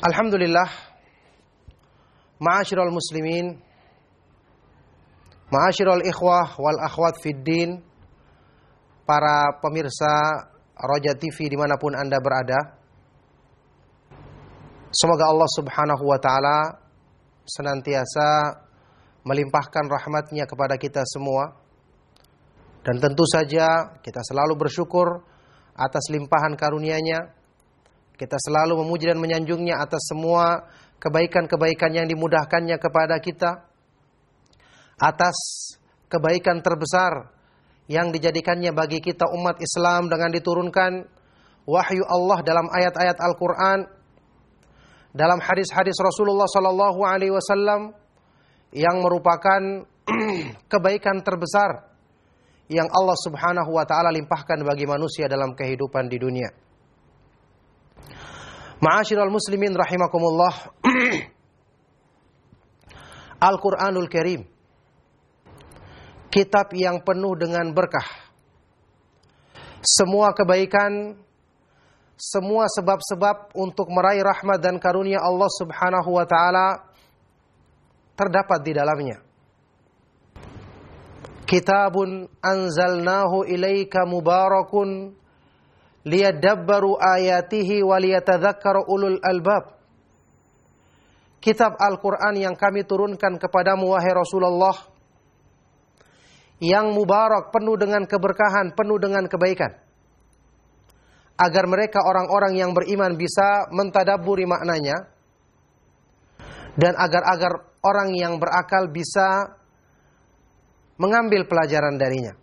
Alhamdulillah, ma'asyiral muslimin, ma'asyiral ikhwah wal akhwat fid din, para pemirsa Roja TV dimanapun Anda berada. Semoga Allah subhanahu wa ta'ala senantiasa melimpahkan rahmatnya kepada kita semua. Dan tentu saja kita selalu bersyukur atas limpahan karunia-Nya. Kita selalu memuji dan menyanjungnya atas semua kebaikan-kebaikan yang dimudahkannya kepada kita. Atas kebaikan terbesar yang dijadikannya bagi kita umat Islam dengan diturunkan wahyu Allah dalam ayat-ayat Al-Quran, dalam hadis-hadis Rasulullah SAW yang merupakan kebaikan terbesar yang Allah subhanahu wa ta'ala limpahkan bagi manusia dalam kehidupan di dunia. Ma'asyiral muslimin rahimakumullah. Al-Quranul Karim, kitab yang penuh dengan berkah. Semua kebaikan, semua sebab-sebab untuk meraih rahmat dan karunia Allah subhanahu wa ta'ala terdapat di dalamnya. Kitabun anzalnahu ilaika mubarakun liyadabbaru ayatihi waliyatadzakkara ulul albab. Kitab Al-Quran yang kami turunkan kepadamu wahai Rasulullah, yang mubarak, penuh dengan keberkahan, penuh dengan kebaikan, agar mereka orang-orang yang beriman bisa mentadabburi maknanya, dan agar orang yang berakal bisa mengambil pelajaran darinya.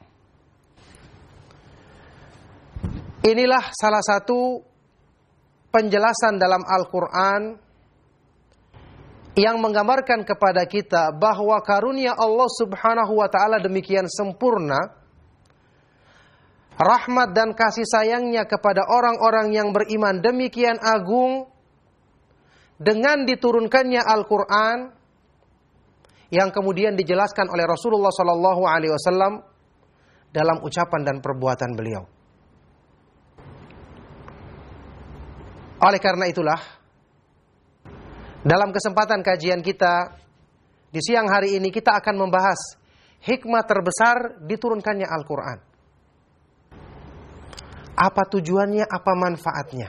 Inilah salah satu penjelasan dalam Al-Quran yang menggambarkan kepada kita bahwa karunia Allah subhanahu wa ta'ala demikian sempurna, rahmat dan kasih sayangnya kepada orang-orang yang beriman demikian agung, dengan diturunkannya Al-Quran yang kemudian dijelaskan oleh Rasulullah SAW dalam ucapan dan perbuatan beliau. Oleh karena itulah, dalam kesempatan kajian kita di siang hari ini, kita akan membahas hikmah terbesar diturunkannya Al-Quran. Apa tujuannya, apa manfaatnya?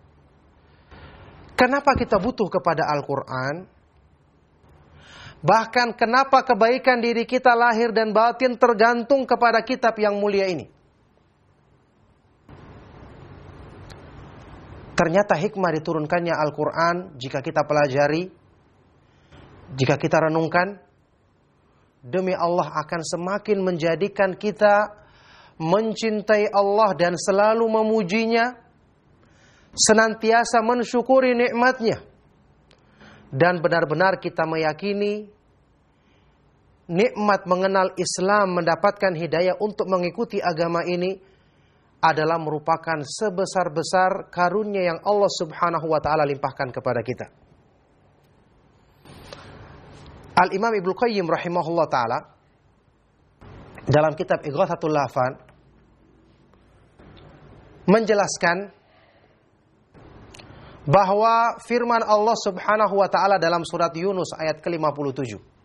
Kenapa kita butuh kepada Al-Quran? Bahkan kenapa kebaikan diri kita lahir dan batin tergantung kepada kitab yang mulia ini? Ternyata hikmah diturunkannya Al-Quran, jika kita pelajari, jika kita renungkan, demi Allah akan semakin menjadikan kita mencintai Allah dan selalu memujinya, senantiasa mensyukuri nikmatnya, dan benar-benar kita meyakini nikmat mengenal Islam, mendapatkan hidayah untuk mengikuti agama ini adalah merupakan sebesar-besar karunia yang Allah subhanahu wa ta'ala limpahkan kepada kita. Al-Imam Ibnu Qayyim rahimahullah ta'ala dalam kitab Ighathatul Lahfan menjelaskan bahwa firman Allah subhanahu wa ta'ala dalam surat Yunus ayat ke-57,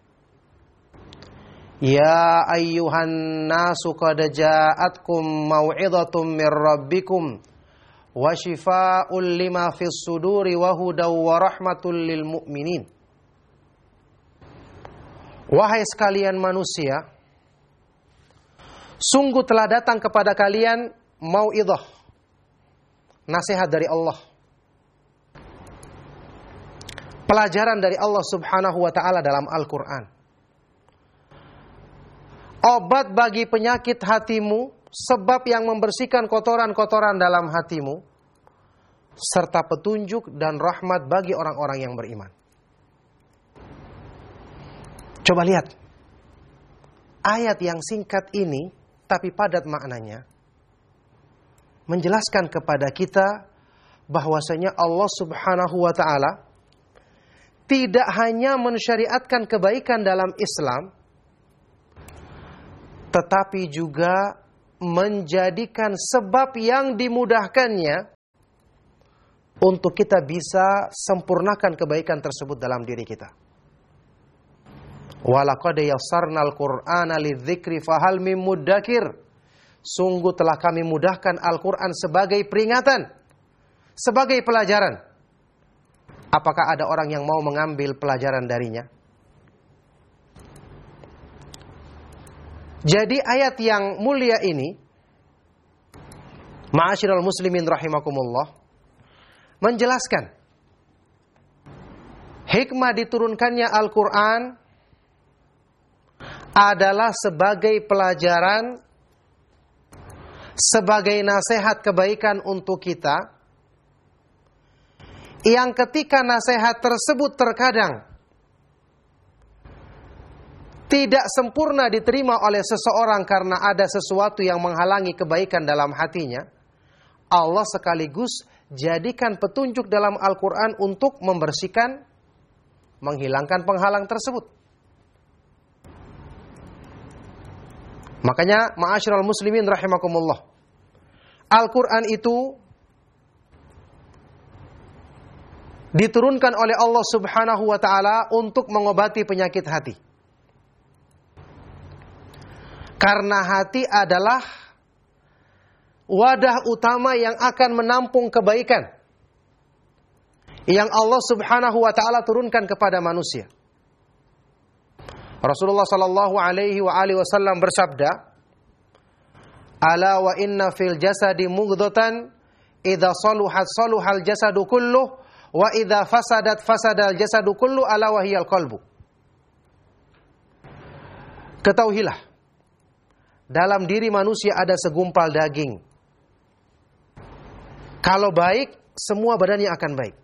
Ya ayyuhan nasu qad ja'atkum mau'idhatum mir rabbikum wa shifaa'un lima fis suduri wa hudaw wa rahmatul lil mu'minin. Wahai sekalian manusia, sungguh telah datang kepada kalian mau'idhah, nasihat dari Allah, pelajaran dari Allah subhanahu wa ta'ala dalam Al-Quran. Obat bagi penyakit hatimu, sebab yang membersihkan kotoran-kotoran dalam hatimu, serta petunjuk dan rahmat bagi orang-orang yang beriman. Coba lihat, ayat yang singkat ini, tapi padat maknanya, menjelaskan kepada kita bahwasanya Allah subhanahu wa ta'ala tidak hanya mensyariatkan kebaikan dalam Islam, tetapi juga menjadikan sebab yang dimudahkannya untuk kita bisa sempurnakan kebaikan tersebut dalam diri kita. Walaqad yassarnal Qur'ana lidzikri fahal mim muddakir. Sungguh telah kami mudahkan Al-Quran sebagai peringatan, sebagai pelajaran. Apakah ada orang yang mau mengambil pelajaran darinya? Jadi ayat yang mulia ini, ma'asyiral muslimin rahimakumullah, menjelaskan hikmah diturunkannya Al-Quran adalah sebagai pelajaran, sebagai nasihat kebaikan untuk kita, yang ketika nasihat tersebut terkadang tidak sempurna diterima oleh seseorang karena ada sesuatu yang menghalangi kebaikan dalam hatinya, Allah sekaligus jadikan petunjuk dalam Al-Quran untuk membersihkan, menghilangkan penghalang tersebut. Makanya, ma'asyiral muslimin rahimakumullah, Al-Quran itu diturunkan oleh Allah Subhanahu wa ta'ala untuk mengobati penyakit hati. Karena hati adalah wadah utama yang akan menampung kebaikan yang Allah Subhanahu wa ta'ala turunkan kepada manusia. Rasulullah sallallahu alaihi wasallam bersabda, "Ala wa inna fil jasadi mughdatan, idza saluhat saluhal jasadu kulluh, wa idza fasadat fasadal jasadu kulluh, ala wa hiyal qalbu." Ketahuilah, dalam diri manusia ada segumpal daging. Kalau baik, semua badannya akan baik.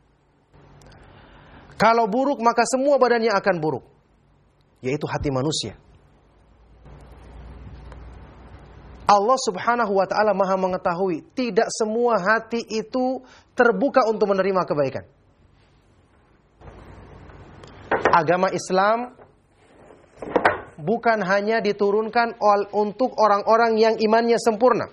Kalau buruk, maka semua badannya akan buruk. Yaitu hati manusia. Allah Subhanahu wa ta'ala maha mengetahui, tidak semua hati itu terbuka untuk menerima kebaikan. Agama Islam bukan hanya diturunkan untuk orang-orang yang imannya sempurna.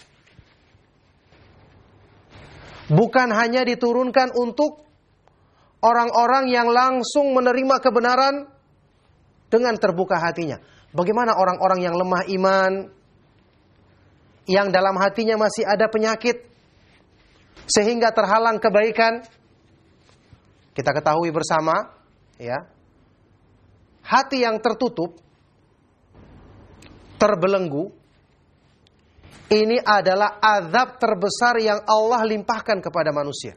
Bukan hanya diturunkan untuk orang-orang yang langsung menerima kebenaran dengan terbuka hatinya. Bagaimana orang-orang yang lemah iman, yang dalam hatinya masih ada penyakit, sehingga terhalang kebaikan? Kita ketahui bersama, ya, hati yang tertutup, terbelenggu, ini adalah azab terbesar yang Allah limpahkan kepada manusia.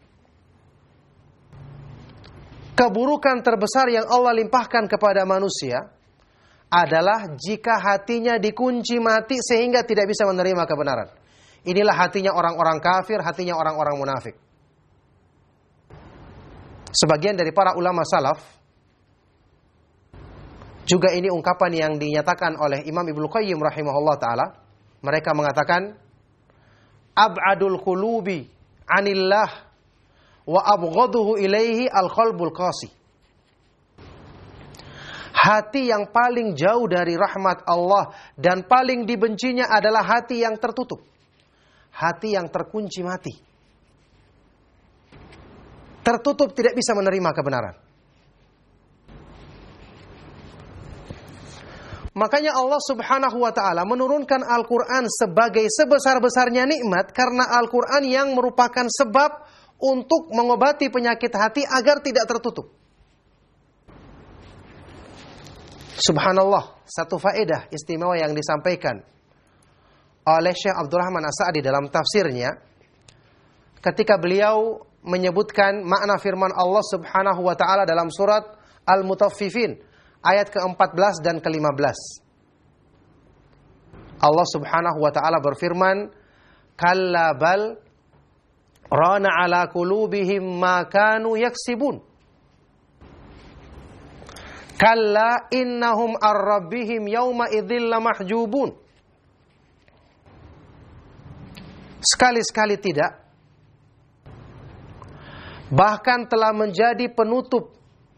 Keburukan terbesar yang Allah limpahkan kepada manusia adalah jika hatinya dikunci mati sehingga tidak bisa menerima kebenaran. Inilah hatinya orang-orang kafir, hatinya orang-orang munafik. Sebagian dari para ulama salaf, juga ini ungkapan yang dinyatakan oleh Imam Ibnu Qayyim rahimahullah ta'ala. Mereka mengatakan, ab'adul qulubi anillah wa abghaduhu ilaihi al-qalbul qasi. Hati yang paling jauh dari rahmat Allah dan paling dibencinya adalah hati yang tertutup. Hati yang terkunci mati. Tertutup, tidak bisa menerima kebenaran. Makanya Allah Subhanahu wa ta'ala menurunkan Al-Quran sebagai sebesar-besarnya nikmat, karena Al-Quran yang merupakan sebab untuk mengobati penyakit hati agar tidak tertutup. Subhanallah, satu faedah istimewa yang disampaikan oleh Syekh Abdurrahman As-Sa'di dalam tafsirnya, ketika beliau menyebutkan makna firman Allah Subhanahu wa ta'ala dalam surat Al-Mutaffifin ayat ke-14 dan ke-15. Allah Subhanahu wa ta'ala berfirman, "Kalla bal rana ala qulubihim ma kanu yaksibun. Kalla innahum ar-rabbihim yawma idzil lamahjubun." Sekali-sekali tidak. Bahkan telah menjadi penutup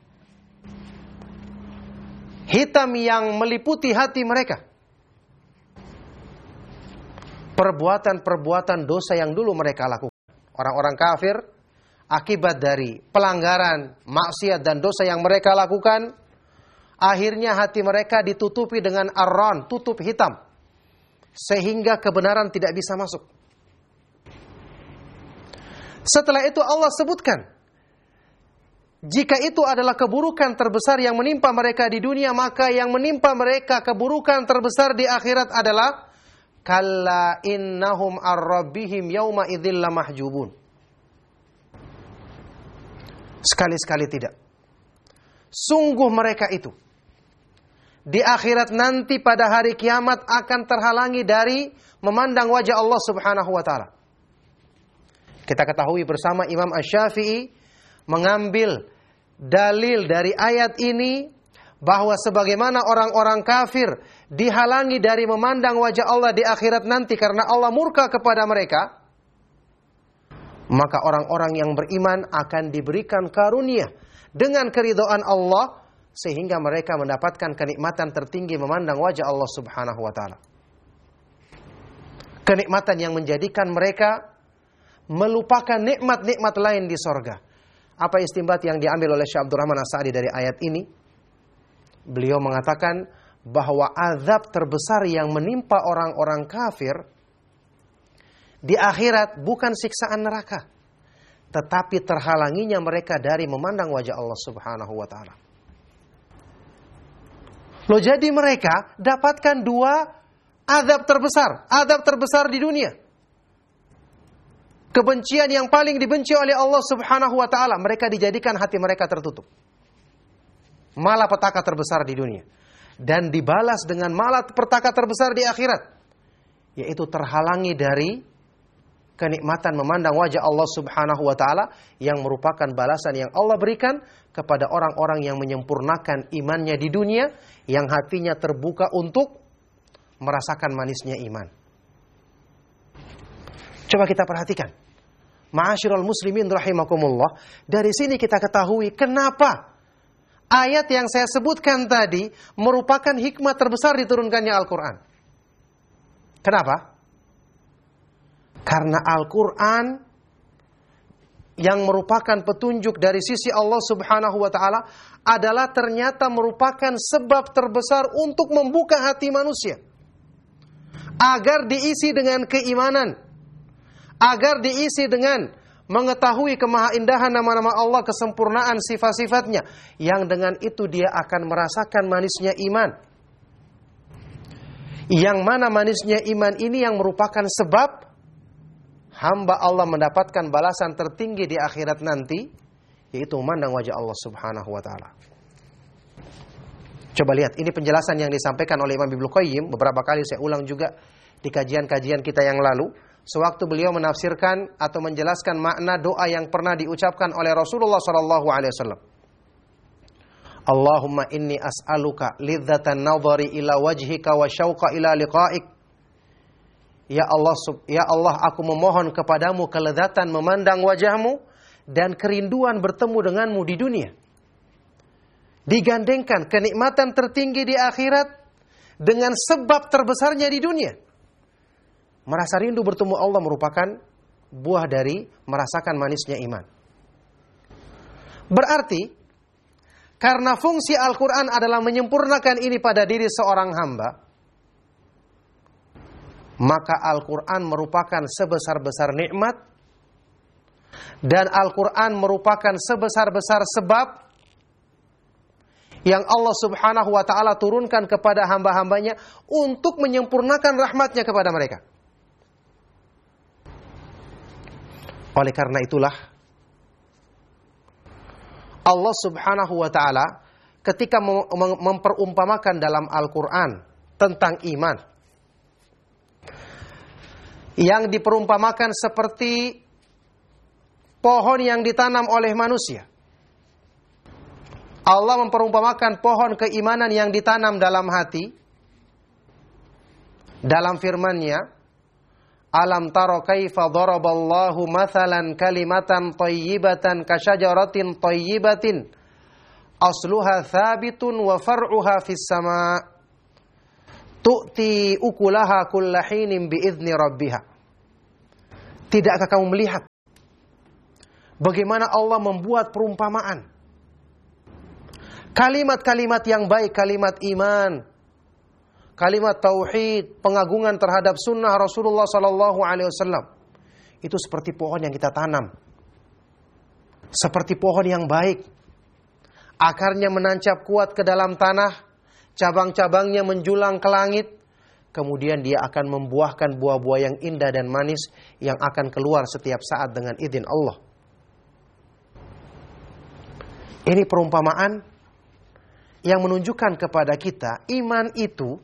hitam yang meliputi hati mereka. Perbuatan-perbuatan dosa yang dulu mereka lakukan. Orang-orang kafir akibat dari pelanggaran, maksiat dan dosa yang mereka lakukan, akhirnya hati mereka ditutupi dengan ar-ran, tutup hitam, sehingga kebenaran tidak bisa masuk. Setelah itu Allah sebutkan, jika itu adalah keburukan terbesar yang menimpa mereka di dunia, maka yang menimpa mereka keburukan terbesar di akhirat adalah kalla innahum ar-rabbihim yauma idzil lamahjubun. Sekali-sekali tidak. Sungguh mereka itu di akhirat nanti pada hari kiamat akan terhalangi dari memandang wajah Allah Subhanahu wa taala. Kita ketahui bersama Imam Asy-Syafi'i mengambil dalil dari ayat ini bahwa sebagaimana orang-orang kafir dihalangi dari memandang wajah Allah di akhirat nanti karena Allah murka kepada mereka, maka orang-orang yang beriman akan diberikan karunia dengan keridhaan Allah sehingga mereka mendapatkan kenikmatan tertinggi memandang wajah Allah Subhanahu wa taala. Kenikmatan yang menjadikan mereka melupakan nikmat-nikmat lain di sorga. Apa istinbat yang diambil oleh Syekh Abdurrahman As-Sa'di dari ayat ini? Beliau mengatakan bahwa azab terbesar yang menimpa orang-orang kafir di akhirat bukan siksaan neraka, tetapi terhalanginya mereka dari memandang wajah Allah Subhanahu wa taala. Loh, jadi mereka dapatkan dua azab terbesar di dunia. Kebencian yang paling dibenci oleh Allah Subhanahu wa taala, mereka dijadikan hati mereka tertutup. Malapetaka terbesar di dunia. Dan dibalas dengan malapetaka terbesar di akhirat, yaitu terhalangi dari kenikmatan memandang wajah Allah Subhanahu wa taala yang merupakan balasan yang Allah berikan kepada orang-orang yang menyempurnakan imannya di dunia, yang hatinya terbuka untuk merasakan manisnya iman. Coba kita perhatikan. Ma'asyiral muslimin rahimakumullah, dari sini kita ketahui kenapa ayat yang saya sebutkan tadi merupakan hikmah terbesar diturunkannya Al-Quran. Kenapa? Karena Al-Quran yang merupakan petunjuk dari sisi Allah Subhanahu wa taala adalah ternyata merupakan sebab terbesar untuk membuka hati manusia agar diisi dengan keimanan, agar diisi dengan mengetahui kemahaindahan nama-nama Allah, kesempurnaan sifat-sifatnya, yang dengan itu dia akan merasakan manisnya iman. Yang mana manisnya iman ini yang merupakan sebab hamba Allah mendapatkan balasan tertinggi di akhirat nanti, yaitu memandang wajah Allah Subhanahu wa taala. Coba lihat, ini penjelasan yang disampaikan oleh Imam Ibnu Qayyim, beberapa kali saya ulang juga di kajian-kajian kita yang lalu. Sewaktu beliau menafsirkan atau menjelaskan makna doa yang pernah diucapkan oleh Rasulullah SAW. Allahumma inni as'aluka lidzatan nadhari ila wajhika wa syauqa ila liqa'ik. Ya Allah, aku memohon kepadamu kelezatan memandang wajahmu dan kerinduan bertemu denganmu di dunia. Digandengkan kenikmatan tertinggi di akhirat dengan sebab terbesarnya di dunia. Merasa rindu bertemu Allah merupakan buah dari merasakan manisnya iman. Berarti, karena fungsi Al-Quran adalah menyempurnakan ini pada diri seorang hamba, maka Al-Quran merupakan sebesar-besar nikmat, dan Al-Quran merupakan sebesar-besar sebab yang Allah Subhanahu wa ta'ala turunkan kepada hamba-hambanya untuk menyempurnakan rahmatnya kepada mereka. Oleh karena itulah Allah Subhanahu wa ta'ala ketika memperumpamakan dalam Al-Quran tentang iman, yang diperumpamakan seperti pohon yang ditanam oleh manusia. Allah memperumpamakan pohon keimanan yang ditanam dalam hati dalam firman-Nya, alam taro kaifa daraballahu mathalan kalimatan thayyibatan kasyajaratin thayyibatin asluha thabitun wa far'uha fis sama' tu'ti ukulaha kulla hinin bi'izni rabbiha. Tidakkah kamu melihat Bagaimana Allah membuat perumpamaan. Kalimat-kalimat yang baik, kalimat iman, kalimat tauhid, pengagungan terhadap sunnah Rasulullah SAW. Itu seperti pohon yang kita tanam. Seperti pohon yang baik. Akarnya menancap kuat ke dalam tanah, cabang-cabangnya menjulang ke langit. Kemudian dia akan membuahkan buah-buah yang indah dan manis yang akan keluar setiap saat dengan izin Allah. Ini perumpamaan yang menunjukkan kepada kita iman itu,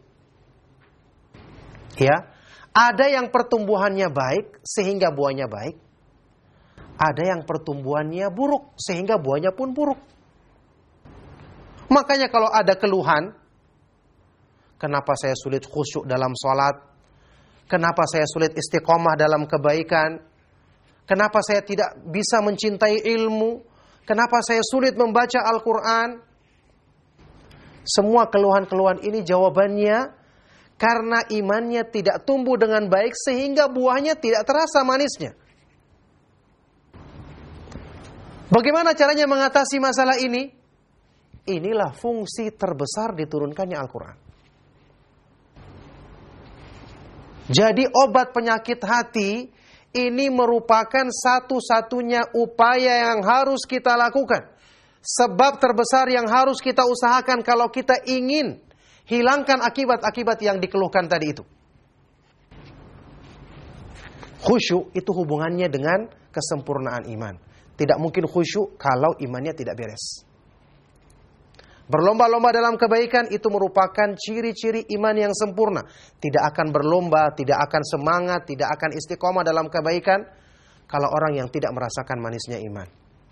ya, ada yang pertumbuhannya baik sehingga buahnya baik, ada yang pertumbuhannya buruk sehingga buahnya pun buruk. Makanya kalau ada keluhan, kenapa saya sulit khusyuk dalam sholat, kenapa saya sulit istiqomah dalam kebaikan, kenapa saya tidak bisa mencintai ilmu, kenapa saya sulit membaca Al-Quran. Semua keluhan-keluhan ini jawabannya karena imannya tidak tumbuh dengan baik sehingga buahnya tidak terasa manisnya. Bagaimana caranya mengatasi masalah ini? Inilah fungsi terbesar diturunkannya Al-Quran. Jadi obat penyakit hati ini merupakan satu-satunya upaya yang harus kita lakukan. Sebab terbesar yang harus kita usahakan kalau kita ingin hilangkan akibat-akibat yang dikeluhkan tadi itu. Khusyuk itu hubungannya dengan kesempurnaan iman. Tidak mungkin khusyuk kalau imannya tidak beres. Berlomba-lomba dalam kebaikan itu merupakan ciri-ciri iman yang sempurna. Tidak akan berlomba, tidak akan semangat, tidak akan istiqomah dalam kebaikan kalau orang yang tidak merasakan manisnya iman.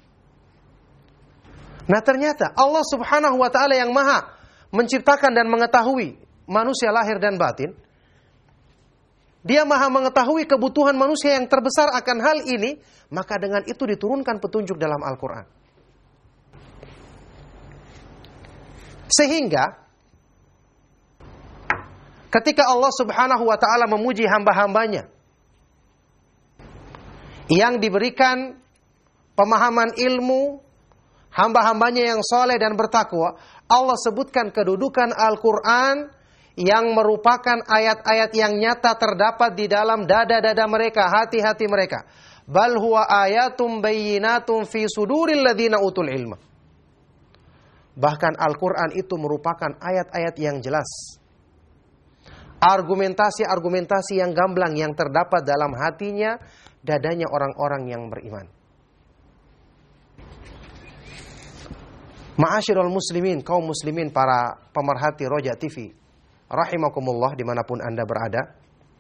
Nah ternyata Allah Subhanahu wa ta'ala yang maha menciptakan dan mengetahui manusia lahir dan batin. Dia maha mengetahui kebutuhan manusia yang terbesar akan hal ini. Maka dengan itu diturunkan petunjuk dalam Al-Quran. Sehingga ketika Allah Subhanahu wa ta'ala memuji hamba-hambanya yang diberikan pemahaman ilmu, hamba-hambanya yang soleh dan bertakwa, Allah sebutkan kedudukan Al-Quran yang merupakan ayat-ayat yang nyata terdapat di dalam dada-dada mereka, hati-hati mereka. Bal huwa ayatum bayyinatum fi suduril ladzina utul ilma. Bahkan Al-Quran itu merupakan ayat-ayat yang jelas. Argumentasi-argumentasi yang gamblang yang terdapat dalam hatinya, dadanya orang-orang yang beriman. Ma'asyiral muslimin, kaum muslimin, para pemerhati Roja TV, rahimakumullah dimanapun Anda berada.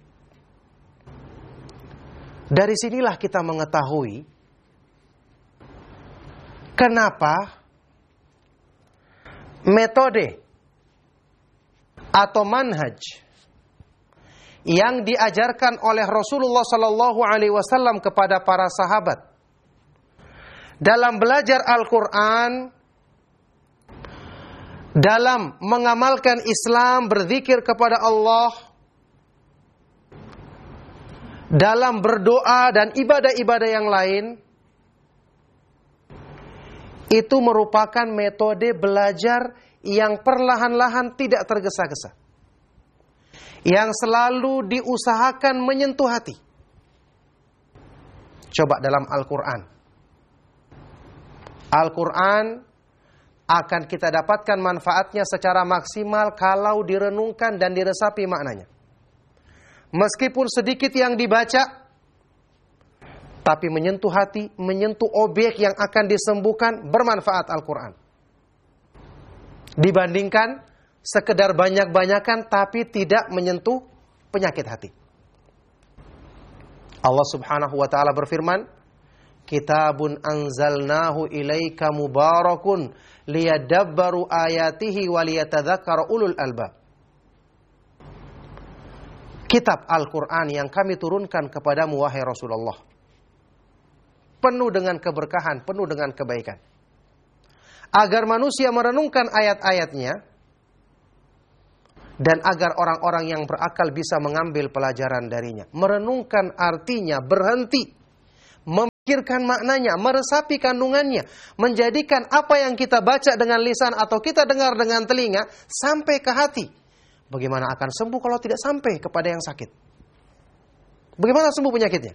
Dari sinilah kita mengetahui kenapa metode atau manhaj yang diajarkan oleh Rasulullah SAW kepada para sahabat dalam belajar Al-Quran, dalam mengamalkan Islam, berzikir kepada Allah, dalam berdoa dan ibadah-ibadah yang lain, itu merupakan metode belajar yang perlahan-lahan tidak tergesa-gesa, yang selalu diusahakan menyentuh hati. Coba dalam Al-Quran. Al-Quran akan kita dapatkan manfaatnya secara maksimal kalau direnungkan dan diresapi maknanya. Meskipun sedikit yang dibaca, tapi menyentuh hati, menyentuh objek yang akan disembuhkan, bermanfaat Al-Quran. Dibandingkan sekedar banyak-banyakan tapi tidak menyentuh penyakit hati. Allah Subhanahu wa ta'ala berfirman, Kitabun anzalnahu ilaika mubarakun liyadabbaru ayatihi waliyatadzakkara ulul albab. Kitab Al-Quran yang kami turunkan kepadamu wahai Rasulullah, penuh dengan keberkahan, penuh dengan kebaikan, agar manusia merenungkan ayat-ayatnya dan agar orang-orang yang berakal bisa mengambil pelajaran darinya. Merenungkan artinya berhenti, memikirkan memikirkan maknanya, meresapi kandungannya, menjadikan apa yang kita baca dengan lisan atau kita dengar dengan telinga sampai ke hati. Bagaimana akan sembuh kalau tidak sampai kepada yang sakit? Bagaimana sembuh penyakitnya?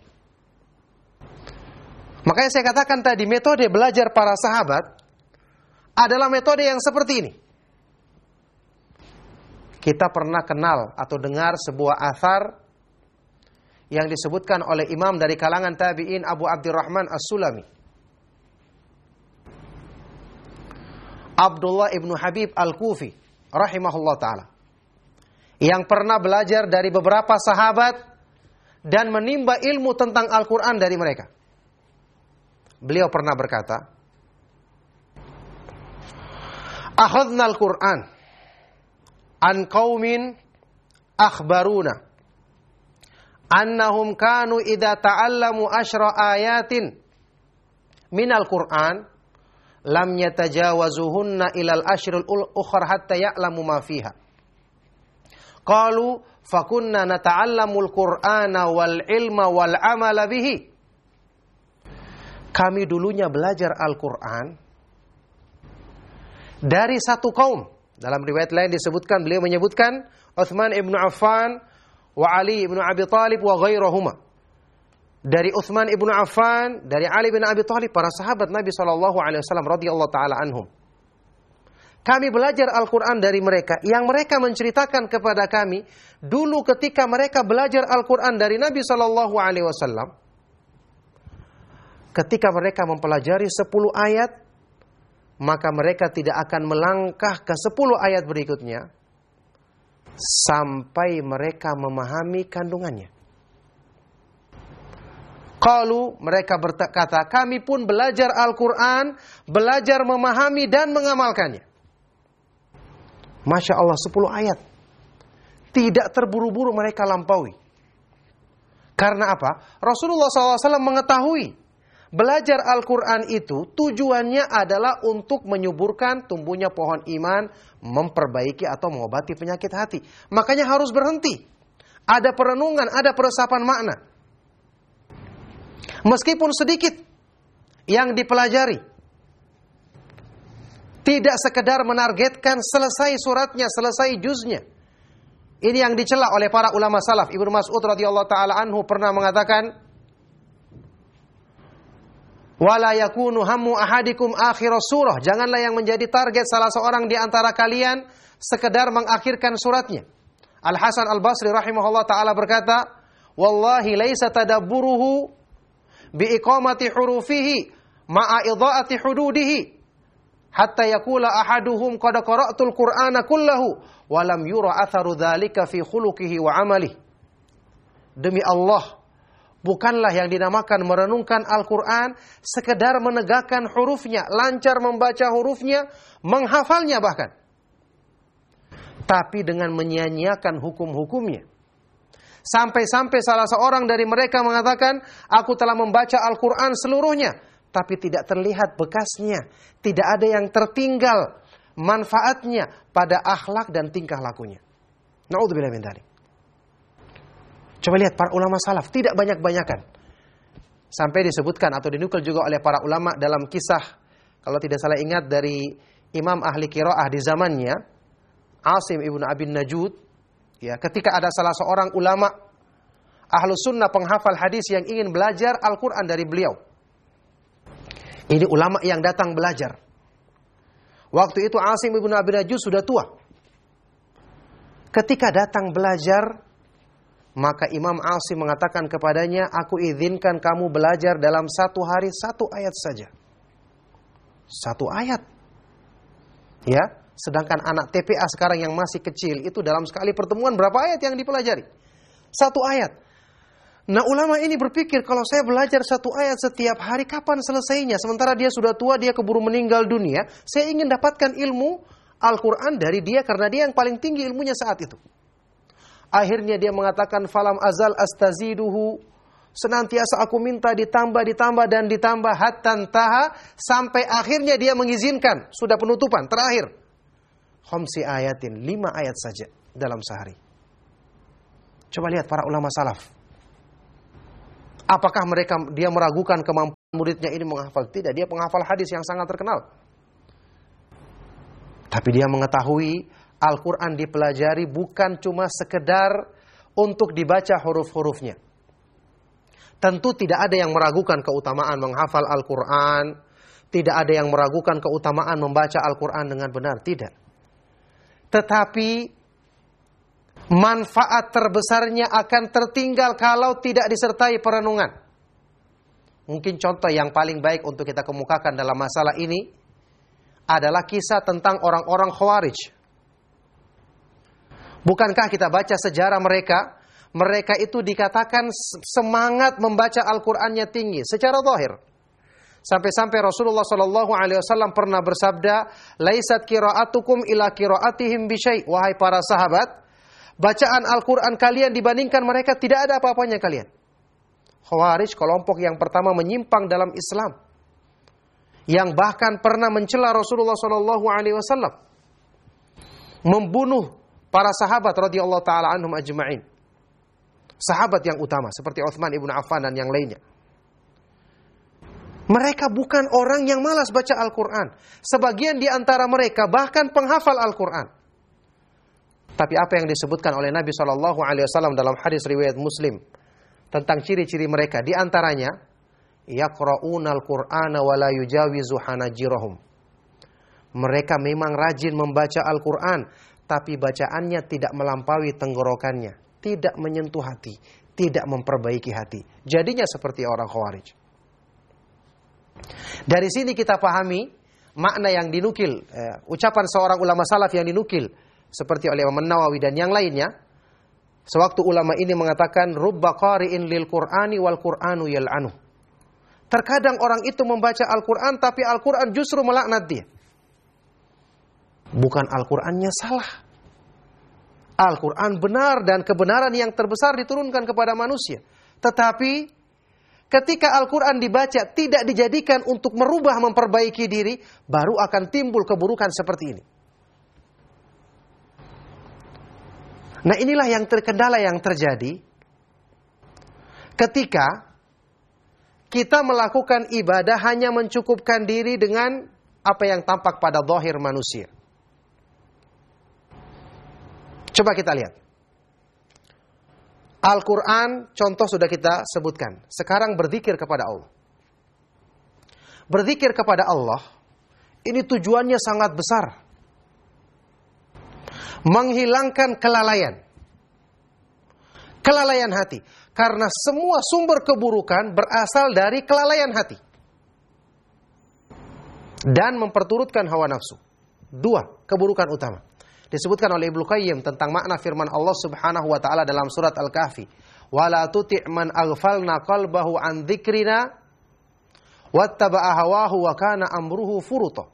Makanya saya katakan tadi, metode belajar para sahabat adalah metode yang seperti ini. Kita pernah kenal atau dengar sebuah athar yang disebutkan oleh imam dari kalangan tabi'in Abu Abdurrahman As-Sulami, Abdullah ibnu Habib Al-Kufi rahimahullah ta'ala, yang pernah belajar dari beberapa sahabat dan menimba ilmu tentang Al-Quran dari mereka. Beliau pernah berkata, akhadna al-Quran an qaumin akhbaruna annahum kanu idza ta'allamu asyra ayatin minal Qur'an lam yatajawazuhunna ilal asyrul ukhra hatta ya'lamu ma fiha. Qalu fakunna nata'allamul Qur'ana wal ilma wal amala bihi. Kami dulunya belajar Al-Quran dari satu kaum. Dalam riwayat lain disebutkan, beliau menyebutkan Utsman ibnu Affan wa Ali ibnu Abi Thalib wa ghairahuma. Dari Utsman ibnu Affan, dari Ali bin Abi Thalib, para sahabat Nabi SAW radhiyallahu ta'ala anhum. Kami belajar Al-Quran dari mereka, yang mereka menceritakan kepada kami, dulu ketika mereka belajar Al-Quran dari Nabi SAW, ketika mereka mempelajari 10 ayat, maka mereka tidak akan melangkah ke 10 ayat berikutnya sampai mereka memahami kandungannya. Qalu, mereka berkata, kami pun belajar Al-Quran, belajar memahami dan mengamalkannya. Masya Allah, 10 ayat. Tidak terburu-buru mereka lampaui. Karena apa? Rasulullah SAW mengetahui belajar Al-Quran itu tujuannya adalah untuk menyuburkan tumbuhnya pohon iman, memperbaiki atau mengobati penyakit hati. Makanya harus berhenti. Ada perenungan, ada peresapan makna. Meskipun sedikit yang dipelajari. Tidak sekedar menargetkan selesai suratnya, selesai juznya. Ini yang dicela oleh para ulama salaf. Ibnu Mas'ud radhiyallahu ta'ala anhu pernah mengatakan, wala yakunu hammu ahadikum akhir surah. Janganlah yang menjadi target salah seorang di antara kalian sekedar mengakhirkan suratnya. Al-Hasan Al-Basri rahimahullah ta'ala berkata, wallahi laisa tadabburuhu biiqamati hurufihi ma'a idha'ati hududihi hatta yakula ahaduhum qad qara'tul Qur'ana kullahu wa lam yura atharu dzalika fi khuluqihi wa amalihi. Demi Allah, bukanlah yang dinamakan merenungkan Al-Quran sekedar menegakkan hurufnya, lancar membaca hurufnya, menghafalnya bahkan. Tapi dengan menyia-nyiakan hukum-hukumnya. Sampai-sampai salah seorang dari mereka mengatakan, aku telah membaca Al-Quran seluruhnya, tapi tidak terlihat bekasnya. Tidak ada yang tertinggal manfaatnya pada akhlak dan tingkah lakunya. Na'udzubillah min dzalik. Coba lihat para ulama salaf, tidak banyak-banyakan. Sampai disebutkan atau dinukil juga oleh para ulama dalam kisah, kalau tidak salah ingat, dari imam ahli qiraah di zamannya, Asim ibnu Abi Najud, ya, ketika ada salah seorang ulama ahlus sunnah penghafal hadis yang ingin belajar Al-Quran dari beliau. Ini ulama yang datang belajar. Waktu itu Asim ibnu Abi Najud sudah tua. Ketika datang belajar, maka Imam Asim mengatakan kepadanya, aku izinkan kamu belajar dalam 1 hari 1 ayat saja. 1 ayat. Ya, sedangkan anak TPA sekarang yang masih kecil, itu dalam sekali pertemuan berapa ayat yang dipelajari? 1 ayat. Nah, ulama ini berpikir, kalau saya belajar 1 ayat setiap hari, kapan selesainya? Sementara dia sudah tua, dia keburu meninggal dunia. Saya ingin dapatkan ilmu Al-Quran dari dia, karena dia yang paling tinggi ilmunya saat itu. Akhirnya dia mengatakan, falam azal astaziduhu, senantiasa aku minta ditambah dan ditambah, hatta taha, sampai akhirnya dia mengizinkan, sudah penutupan terakhir, khamsi ayatin, 5 ayat saja dalam sehari. Coba lihat para ulama salaf. Apakah dia meragukan kemampuan muridnya ini menghafal. Tidak, dia penghafal hadis yang sangat terkenal. Tapi dia mengetahui Al-Quran dipelajari bukan cuma sekedar untuk dibaca huruf-hurufnya. Tentu tidak ada yang meragukan keutamaan menghafal Al-Quran. Tidak ada yang meragukan keutamaan membaca Al-Quran dengan benar. Tidak. Tetapi manfaat terbesarnya akan tertinggal kalau tidak disertai perenungan. Mungkin contoh yang paling baik untuk kita kemukakan dalam masalah ini adalah kisah tentang orang-orang Khawarij. Bukankah kita baca sejarah mereka? Mereka itu dikatakan semangat membaca Al-Qur'annya tinggi secara zahir. Sampai-sampai Rasulullah SAW pernah bersabda, "Laisat qira'atukum ila qira'atihim bi syai'." Wahai para sahabat, bacaan Al-Qur'an kalian dibandingkan mereka tidak ada apa-apanya kalian. Khawarij kelompok yang pertama menyimpang dalam Islam, yang bahkan pernah mencela Rasulullah SAW, membunuh para sahabat radhiyallahu taala anhum ajma'in. Sahabat yang utama seperti Utsman ibn Affan dan yang lainnya. Mereka bukan orang yang malas baca Al-Quran. Sebagian di antara mereka bahkan penghafal Al-Quran. Tapi apa yang disebutkan oleh Nabi SAW dalam hadis riwayat Muslim tentang ciri-ciri mereka, di antaranya yaqra'unal Qur'ana wa la yujawizu hanajirahum. Mereka memang rajin membaca Al-Quran, tapi bacaannya tidak melampaui tenggorokannya, tidak menyentuh hati, tidak memperbaiki hati. Jadinya seperti orang Khawarij. Dari sini kita pahami makna yang dinukil, ucapan seorang ulama salaf yang dinukil seperti oleh Imam Nawawi dan yang lainnya. Sewaktu ulama ini mengatakan rubba qari'in lil Qur'ani wal Qur'anu yal'anu. Terkadang orang itu membaca Al-Quran tapi Al-Quran justru melaknat dia. Bukan Al-Qurannya salah. Al-Quran benar dan kebenaran yang terbesar diturunkan kepada manusia. Tetapi ketika Al-Quran dibaca tidak dijadikan untuk merubah memperbaiki diri, baru akan timbul keburukan seperti ini. Nah, inilah yang terkendala yang terjadi ketika kita melakukan ibadah hanya mencukupkan diri dengan apa yang tampak pada zahir manusia. Coba kita lihat. Al-Quran, contoh sudah kita sebutkan. Sekarang berzikir kepada Allah. Berzikir kepada Allah, ini tujuannya sangat besar. Menghilangkan kelalaian. Kelalaian hati. Karena semua sumber keburukan berasal dari kelalaian hati. Dan memperturutkan hawa nafsu. Dua keburukan utama. Disebutkan oleh Ibnu Qayyim tentang makna firman Allah Subhanahu wa taala dalam surat Al-Kahfi. "Wala tuti' man aghfalna qalbahu an dzikrina wattaba'a hawahu wa kana amruhu furuta."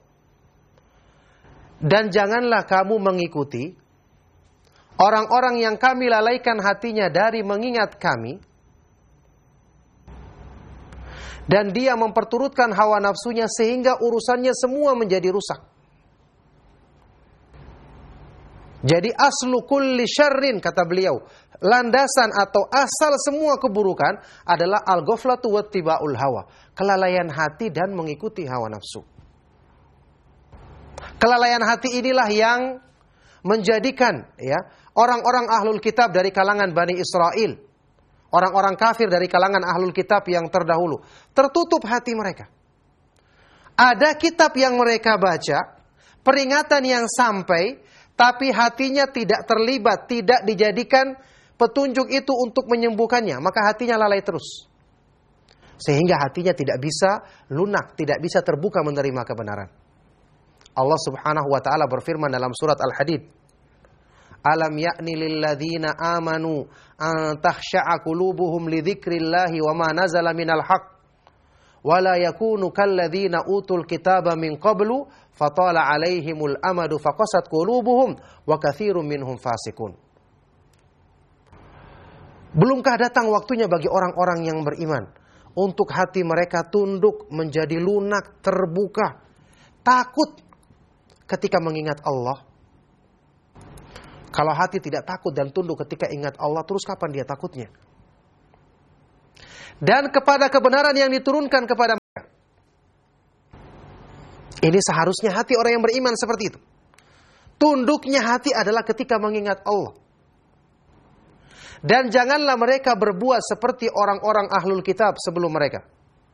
Dan janganlah kamu mengikuti orang-orang yang kami lalaikan hatinya dari mengingat kami, dan dia memperturutkan hawa nafsunya sehingga urusannya semua menjadi rusak. Jadi aslu kulli syarrin, kata beliau, landasan atau asal semua keburukan adalah al-ghaflatu wattiba'ul hawa, kelalaian hati dan mengikuti hawa nafsu. Kelalaian hati inilah yang menjadikan orang-orang ahlul kitab dari kalangan Bani Israel, orang-orang kafir dari kalangan ahlul kitab yang terdahulu, tertutup hati mereka. Ada kitab yang mereka baca, peringatan yang sampai, tapi hatinya tidak terlibat, tidak dijadikan petunjuk itu untuk menyembuhkannya, maka hatinya lalai terus. Sehingga hatinya tidak bisa lunak, tidak bisa terbuka menerima kebenaran. Allah Subhanahu wa taala berfirman dalam surat Al-Hadid, "Alam ya'ni lil ladzina amanu an takhsha'a qulubuhum li dzikrillahi wa ma nazala minal haqq wa la yakunu kal ladzina utul kitaba min qablu fatala 'alaihimul amadu faqasat qulubuhum wa katsirun minhum fasiqun." Belumkah datang waktunya bagi orang-orang yang beriman untuk hati mereka tunduk, menjadi lunak, terbuka, takut ketika mengingat Allah? Kalau hati tidak takut dan tunduk ketika ingat Allah, terus kapan dia takutnya? Dan kepada kebenaran yang diturunkan kepada mereka. Ini seharusnya hati orang yang beriman seperti itu. Tunduknya hati adalah ketika mengingat Allah. Dan janganlah mereka berbuat seperti orang-orang ahlul kitab sebelum mereka,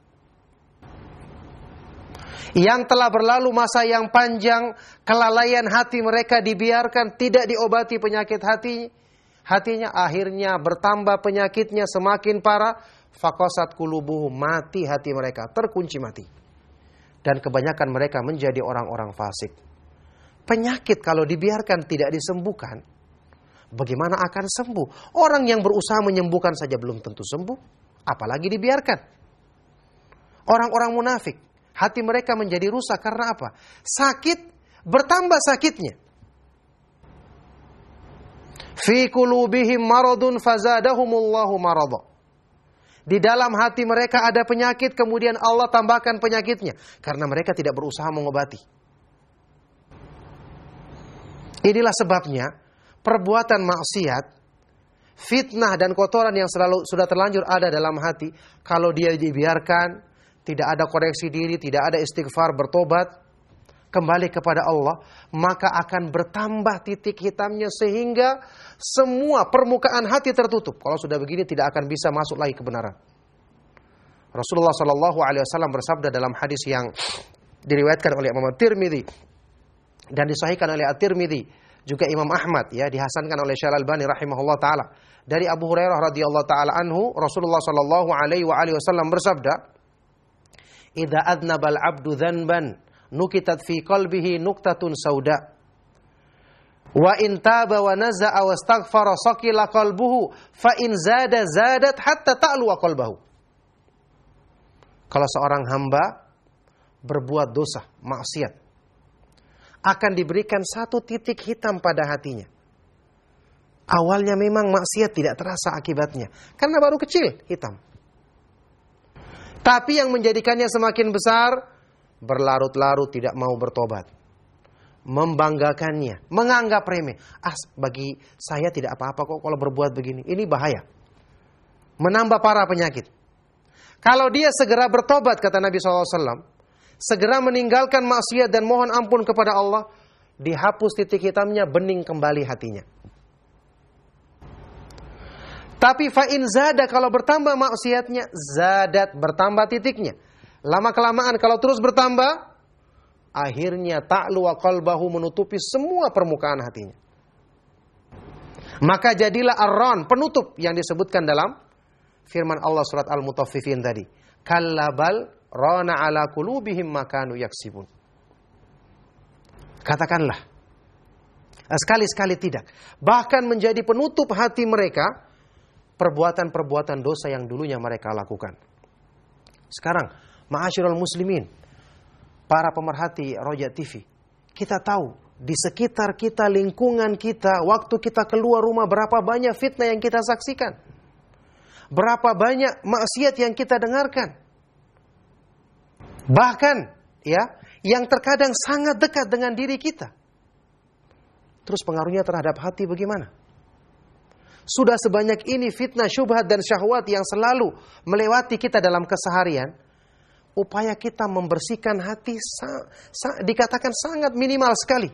yang telah berlalu masa yang panjang, kelalaian hati mereka dibiarkan, tidak diobati penyakit hatinya, akhirnya bertambah penyakitnya semakin parah. Faqasat qulubuhum, mati hati mereka, terkunci mati. Dan kebanyakan mereka menjadi orang-orang fasik. Penyakit kalau dibiarkan tidak disembuhkan, bagaimana akan sembuh? Orang yang berusaha menyembuhkan saja belum tentu sembuh, apalagi dibiarkan. Orang-orang munafik, hati mereka menjadi rusak karena apa? Sakit, bertambah sakitnya. Fi qulubihim maradun fazadahumullahu marada. Di dalam hati mereka ada penyakit, kemudian Allah tambahkan penyakitnya karena mereka tidak berusaha mengobati. Inilah sebabnya perbuatan maksiat, fitnah dan kotoran yang sudah terlanjur ada dalam hati, kalau dia dibiarkan, tidak ada koreksi diri, tidak ada istighfar, bertobat, kembali kepada Allah, maka akan bertambah titik hitamnya sehingga semua permukaan hati tertutup. Kalau sudah begini tidak akan bisa masuk lagi kebenaran. Rasulullah SAW bersabda dalam hadis yang diriwayatkan oleh Imam Tirmidzi dan disahihkan oleh At-Tirmidzi, juga Imam Ahmad, ya, dihasankan oleh Syekh Al-Albani rahimahullah taala. Dari Abu Hurairah radhiyallahu taala anhu, Rasulullah SAW bersabda, "Idza adnabal 'abdu dzanban nukitat fi qalbihi nuktatun sauda. Wa in taba wa naza'a wastaghfara saqila qalbuhu fa in zada zadat hatta ta'lu qalbahu." Kalau seorang hamba berbuat dosa, maksiat, akan diberikan satu titik hitam pada hatinya. Awalnya memang maksiat tidak terasa akibatnya, karena baru kecil, hitam. Tapi yang menjadikannya semakin besar, berlarut-larut tidak mau bertobat, membanggakannya, menganggap remeh. Bagi saya tidak apa-apa kok kalau berbuat begini. Ini bahaya, menambah parah penyakit. Kalau dia segera bertobat, kata Nabi SAW, segera meninggalkan maksiat dan mohon ampun kepada Allah, dihapus titik hitamnya, bening kembali hatinya. Tapi fa'in zada, kalau bertambah maksiatnya, zadat, bertambah titiknya. Lama-kelamaan kalau terus bertambah, akhirnya ta'lu wa qalbahu, menutupi semua permukaan hatinya. Maka jadilah ar-ran, penutup yang disebutkan dalam firman Allah surat Al-Mutaffifin tadi. Kallabal rana ala qulubihim ma kanu yaksibun. Katakanlah, sekali-sekali tidak. Bahkan menjadi penutup hati mereka perbuatan-perbuatan dosa yang dulunya mereka lakukan. Sekarang, ma'asyiral muslimin, para pemerhati Roja TV, kita tahu di sekitar kita, lingkungan kita, waktu kita keluar rumah, berapa banyak fitnah yang kita saksikan. Berapa banyak maksiat yang kita dengarkan. Bahkan, ya, yang terkadang sangat dekat dengan diri kita. Terus pengaruhnya terhadap hati bagaimana? Sudah sebanyak ini fitnah, syubhat dan syahwat yang selalu melewati kita dalam keseharian. Upaya kita membersihkan hati dikatakan sangat minimal sekali.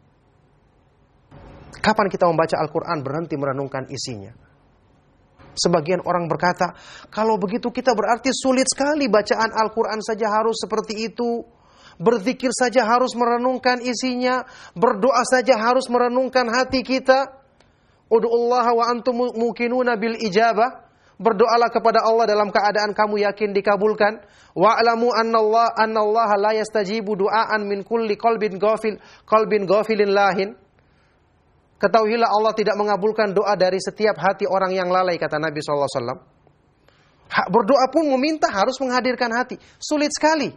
Kapan kita membaca Al-Quran berhenti merenungkan isinya? Sebagian orang berkata, kalau begitu kita berarti sulit sekali, bacaan Al-Quran saja harus seperti itu. Berzikir saja harus merenungkan isinya. Berdoa saja harus merenungkan hati kita. Udu'ullaha wa antum muqinuna bil ijabah. Berdoalah kepada Allah dalam keadaan kamu yakin dikabulkan. Wa'lamu annallaha la yastajibu du'aan min kulli qalbin ghafilin lahin. Ketahuilah Allah tidak mengabulkan doa dari setiap hati orang yang lalai, kata Nabi SAW. Berdoa pun meminta harus menghadirkan hati. Sulit sekali.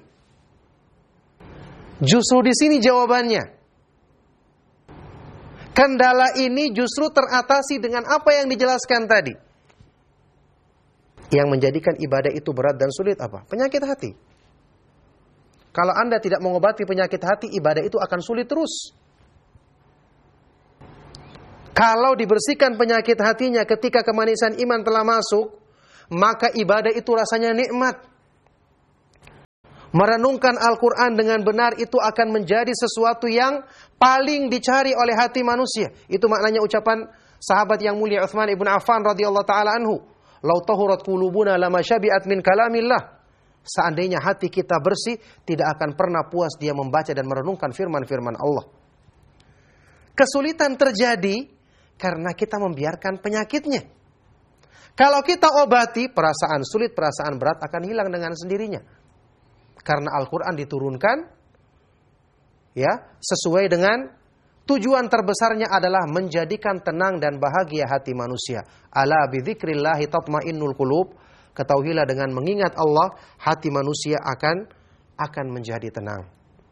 Justru di sini jawabannya. Kendala ini justru teratasi dengan apa yang dijelaskan tadi. Yang menjadikan ibadah itu berat dan sulit apa? Penyakit hati. Kalau Anda tidak mengobati penyakit hati, ibadah itu akan sulit terus. Kalau dibersihkan penyakit hatinya ketika kemanisan iman telah masuk, maka ibadah itu rasanya nikmat. Merenungkan Al-Quran dengan benar itu akan menjadi sesuatu yang paling dicari oleh hati manusia. Itu maknanya ucapan sahabat yang mulia Utsman ibn Affan radhiyallahu taala anhu, "Lau tahurat qulubuna lama syabi'at min kalamillah." Seandainya hati kita bersih, tidak akan pernah puas dia membaca dan merenungkan firman-firman Allah. Kesulitan terjadi karena kita membiarkan penyakitnya. Kalau kita obati, perasaan sulit, perasaan berat akan hilang dengan sendirinya. Karena Al-Quran diturunkan ya sesuai dengan tujuan terbesarnya adalah menjadikan tenang dan bahagia hati manusia. Ala bidzikrillahi tatmainnul qulub. Ketahuilah dengan mengingat Allah, hati manusia akan menjadi tenang.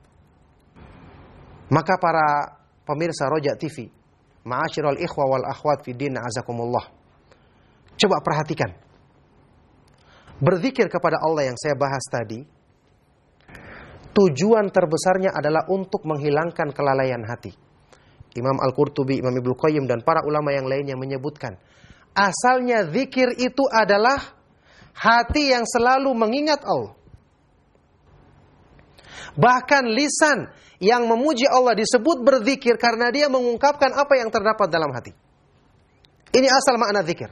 Maka para pemirsa Roja TV, ma'asyiral ikhwa wal akhwat fi din azakumullah, coba perhatikan. Berzikir kepada Allah yang saya bahas tadi, tujuan terbesarnya adalah untuk menghilangkan kelalaian hati. Imam Al-Qurtubi, Imam Ibnu Qayyim dan para ulama yang lainnya menyebutkan, asalnya zikir itu adalah hati yang selalu mengingat Allah. Bahkan lisan yang memuji Allah disebut berzikir karena dia mengungkapkan apa yang terdapat dalam hati. Ini asal makna zikir.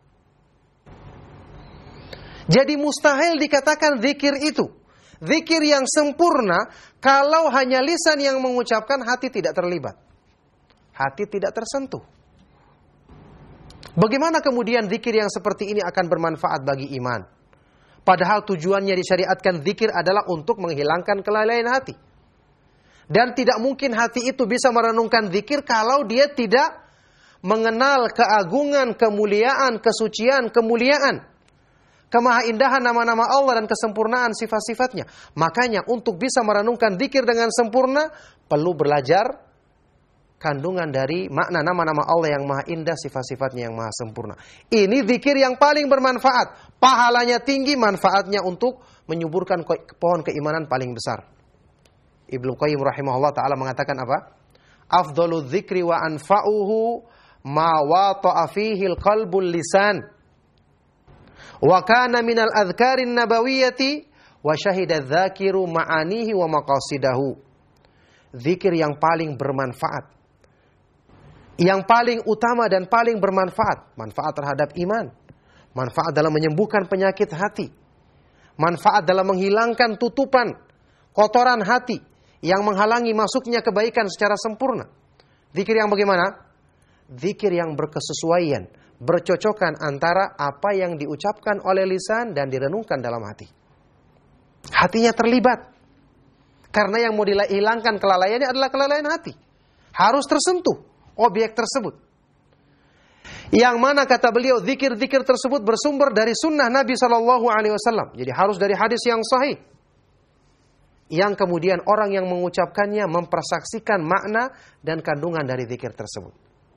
Jadi mustahil dikatakan zikir itu zikir yang sempurna kalau hanya lisan yang mengucapkan, hati tidak terlibat. Hati tidak tersentuh. Bagaimana kemudian zikir yang seperti ini akan bermanfaat bagi iman? Padahal tujuannya disyariatkan zikir adalah untuk menghilangkan kelalaian hati. Dan tidak mungkin hati itu bisa merenungkan zikir kalau dia tidak mengenal keagungan, kemuliaan, kesucian, kemuliaan, kemahaindahan nama-nama Allah dan kesempurnaan sifat-sifatnya. Makanya untuk bisa merenungkan zikir dengan sempurna, perlu belajar kandungan dari makna nama-nama Allah yang maha indah, sifat-sifatnya yang maha sempurna. Ini zikir yang paling bermanfaat. Pahalanya tinggi, manfaatnya untuk menyuburkan pohon keimanan paling besar. Ibnu Qayyim rahimahullah ta'ala mengatakan apa? Afdhalu dzikri wa anfa'uhu ma wata'a fihi al-qalbul lisan. Wa kana minal adhkarin nabawiyyati wa syahida dzakiru ma'anihi wa maqasidahu. Zikir yang paling bermanfaat, yang paling utama dan paling bermanfaat, manfaat terhadap iman, manfaat dalam menyembuhkan penyakit hati, manfaat dalam menghilangkan tutupan kotoran hati yang menghalangi masuknya kebaikan secara sempurna. Zikir yang bagaimana? Zikir yang berkesesuaian, bercocokan antara apa yang diucapkan oleh lisan dan direnungkan dalam hati. Hatinya terlibat. Karena yang mau dihilangkan kelalaiannya adalah kelalaian hati. Harus tersentuh objek tersebut. Yang mana kata beliau, zikir-zikir tersebut bersumber dari sunnah Nabi SAW. Jadi harus dari hadis yang sahih. Yang kemudian orang yang mengucapkannya mempersaksikan makna dan kandungan dari zikir tersebut.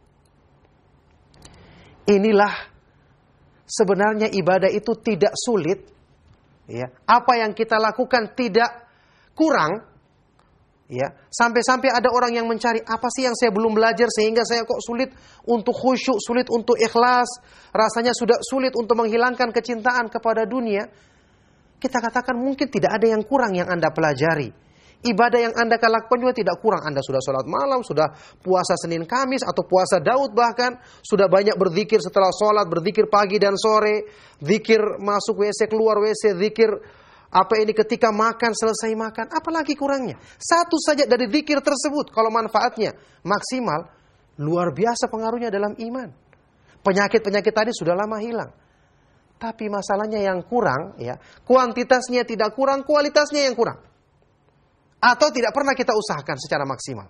Inilah sebenarnya ibadah itu tidak sulit, ya. Apa yang kita lakukan tidak kurang, ya. Sampai-sampai ada orang yang mencari apa sih yang saya belum belajar sehingga saya kok sulit untuk khusyuk, sulit untuk ikhlas, rasanya sudah sulit untuk menghilangkan kecintaan kepada dunia. Kita katakan mungkin tidak ada yang kurang yang Anda pelajari. Ibadah yang Anda lakukan juga tidak kurang. Anda sudah sholat malam, sudah puasa Senin Kamis, atau puasa Daud bahkan. Sudah banyak berzikir setelah sholat, berzikir pagi dan sore. Zikir masuk WC, keluar WC, zikir ketika makan, selesai makan. Apalagi kurangnya? Satu saja dari zikir tersebut, kalau manfaatnya maksimal, luar biasa pengaruhnya dalam iman. Penyakit-penyakit tadi sudah lama hilang. Tapi masalahnya yang kurang, ya, kuantitasnya tidak kurang, kualitasnya yang kurang. Atau tidak pernah kita usahakan secara maksimal.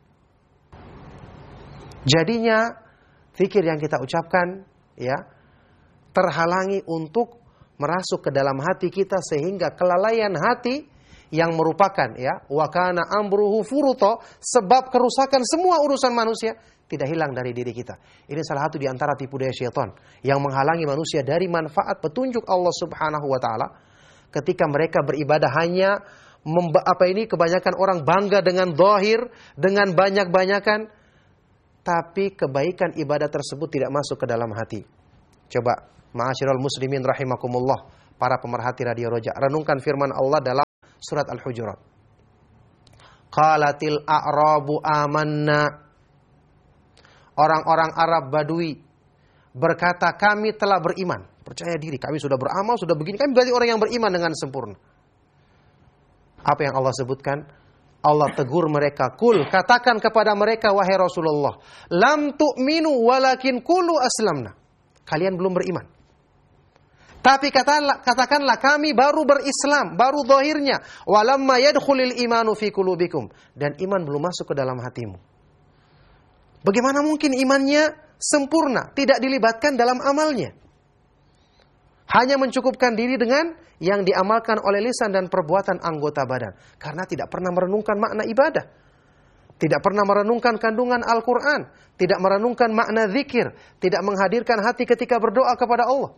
Jadinya zikir yang kita ucapkan, ya, terhalangi untuk merasuk ke dalam hati kita sehingga kelalaian hati yang merupakan, ya, wa kana amruhu furuta, sebab kerusakan semua urusan manusia, tidak hilang dari diri kita. Ini salah satu di antara tipu daya syaitan yang menghalangi manusia dari manfaat petunjuk Allah Subhanahu wa taala ketika mereka beribadah hanya kebanyakan orang bangga dengan zahir, dengan banyak-banyakan, tapi kebaikan ibadah tersebut tidak masuk ke dalam hati. Coba, ma'asyiral muslimin rahimakumullah, para pemerhati Radio Roja, renungkan firman Allah dalam Surat Al-Hujurat. Qalatil a'rabu amanna. Orang-orang Arab Badui berkata, kami telah beriman. Percaya diri, kami sudah beramal, sudah begini. Kami berarti orang yang beriman dengan sempurna. Apa yang Allah sebutkan? Allah tegur mereka, kul, katakan kepada mereka, wahai Rasulullah, lam tu'minu walakin kulu aslamna. Kalian belum beriman. Tapi katakanlah kami baru berislam, baru zahirnya. Walamma yadkhulil imanu fi qulubikum. Dan iman belum masuk ke dalam hatimu. Bagaimana mungkin imannya sempurna, tidak dilibatkan dalam amalnya? Hanya mencukupkan diri dengan yang diamalkan oleh lisan dan perbuatan anggota badan. Karena tidak pernah merenungkan makna ibadah. Tidak pernah merenungkan kandungan Al-Quran. Tidak merenungkan makna zikir. Tidak menghadirkan hati ketika berdoa kepada Allah.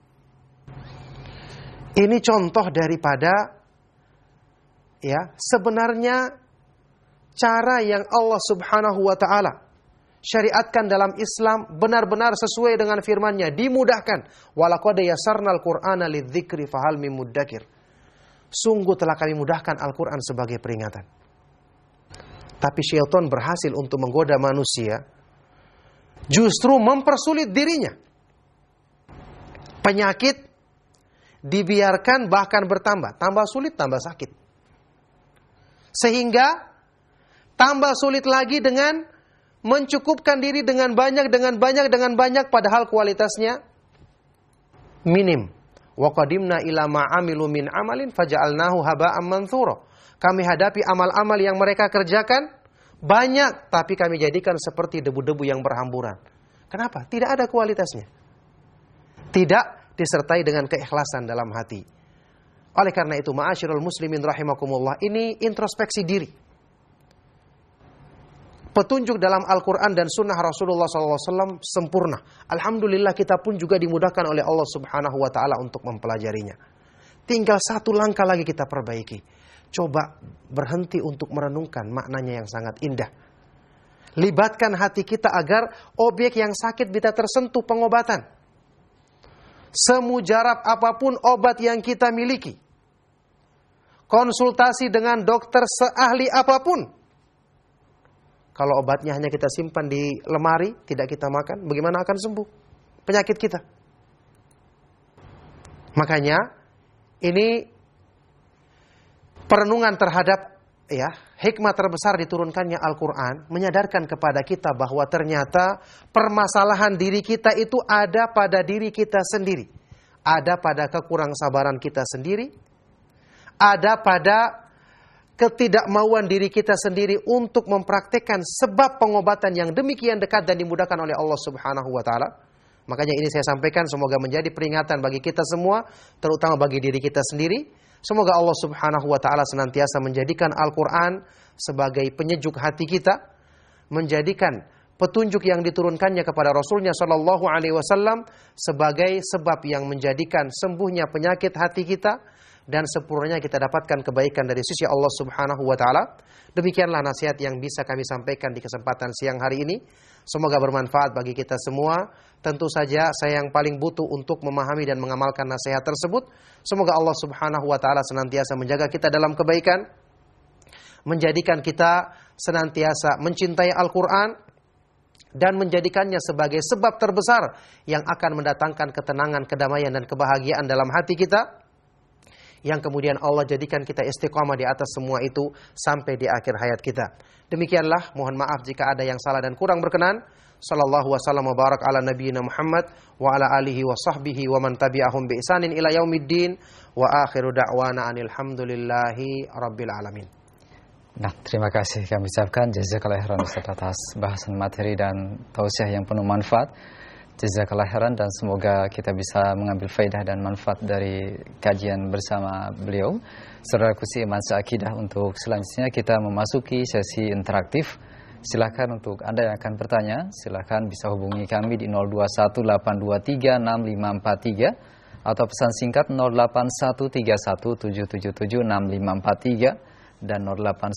Ini contoh daripada sebenarnya cara yang Allah Subhanahu wa ta'ala syariatkan dalam Islam benar-benar sesuai dengan firman-Nya, dimudahkan. Walaqad yassarnal Qur'ana lidzikri fahal mim muddakir. Sungguh telah kami mudahkan Al-Qur'an sebagai peringatan. Tapi syaitan berhasil untuk menggoda manusia, justru mempersulit dirinya. Penyakit dibiarkan bahkan bertambah, tambah sulit, tambah sakit. Sehingga tambah sulit lagi dengan mencukupkan diri dengan banyak, padahal kualitasnya minim. Wa qadimna ila ma amilu min amalin faja'alnahu haba'an manthura. Kami hadapi amal-amal yang mereka kerjakan banyak, tapi kami jadikan seperti debu-debu yang berhamburan. Kenapa? Tidak ada kualitasnya. Tidak disertai dengan keikhlasan dalam hati. Oleh karena itu, ma'asyiral muslimin rahimakumullah, ini introspeksi diri. Petunjuk dalam Al-Quran dan Sunnah Rasulullah SAW sempurna. Alhamdulillah kita pun juga dimudahkan oleh Allah Subhanahu wa ta'ala untuk mempelajarinya. Tinggal satu langkah lagi kita perbaiki. Coba berhenti untuk merenungkan maknanya yang sangat indah. Libatkan hati kita agar objek yang sakit bisa tersentuh pengobatan. Semujarab apapun obat yang kita miliki. Konsultasi dengan dokter seahli apapun. Kalau obatnya hanya kita simpan di lemari, tidak kita makan, bagaimana akan sembuh penyakit kita? Makanya ini perenungan terhadap hikmah terbesar diturunkannya Al-Quran, menyadarkan kepada kita bahwa ternyata permasalahan diri kita itu ada pada diri kita sendiri. Ada pada kekurangsabaran kita sendiri. Ada pada ketidakmauan diri kita sendiri untuk mempraktekkan sebab pengobatan yang demikian dekat dan dimudahkan oleh Allah Subhanahu wa ta'ala. Makanya ini saya sampaikan, semoga menjadi peringatan bagi kita semua, terutama bagi diri kita sendiri. Semoga Allah Subhanahu wa ta'ala senantiasa menjadikan Al-Quran sebagai penyejuk hati kita, menjadikan petunjuk yang diturunkannya kepada Rasulnya Shallallahu Alaihi Wasallam sebagai sebab yang menjadikan sembuhnya penyakit hati kita, dan sempurnanya kita dapatkan kebaikan dari sisi Allah Subhanahu wa ta'ala. Demikianlah nasihat yang bisa kami sampaikan di kesempatan siang hari ini. Semoga bermanfaat bagi kita semua. Tentu saja saya yang paling butuh untuk memahami dan mengamalkan nasihat tersebut. Semoga Allah Subhanahu wa ta'ala senantiasa menjaga kita dalam kebaikan, menjadikan kita senantiasa mencintai Al-Quran, dan menjadikannya sebagai sebab terbesar yang akan mendatangkan ketenangan, kedamaian, dan kebahagiaan dalam hati kita, yang kemudian Allah jadikan kita istiqamah di atas semua itu sampai di akhir hayat kita. Demikianlah, mohon maaf jika ada yang salah dan kurang berkenan. Sallallahu wasallam wa barak ala nabiyyina Muhammad wa ala alihi wa sahbihi wa man tabi'ahum bi ihsanin ila yaumiddin wa akhiru da'wana anil hamdulillahi rabbil alamin. Nah, terima kasih kami ucapkan jazakallahu khairan Ustaz atas bahasan materi dan tausiah yang penuh manfaat. Jazakallahu khairan, dan semoga kita bisa mengambil faedah dan manfaat dari kajian bersama beliau. Saudaraku seiman seakidah, untuk selanjutnya kita memasuki sesi interaktif. Silakan untuk Anda yang akan bertanya, silakan bisa hubungi kami di 0218236543 atau pesan singkat 081317776543 dan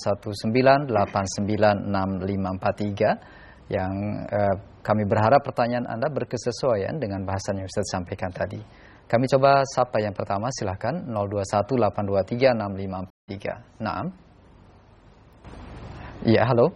0819896543. Yang kami berharap pertanyaan Anda berkesesuaian dengan bahasan yang Ustaz sampaikan tadi. Kami coba sapa yang pertama, silakan 0218236543. 3. Naam. Ya, halo.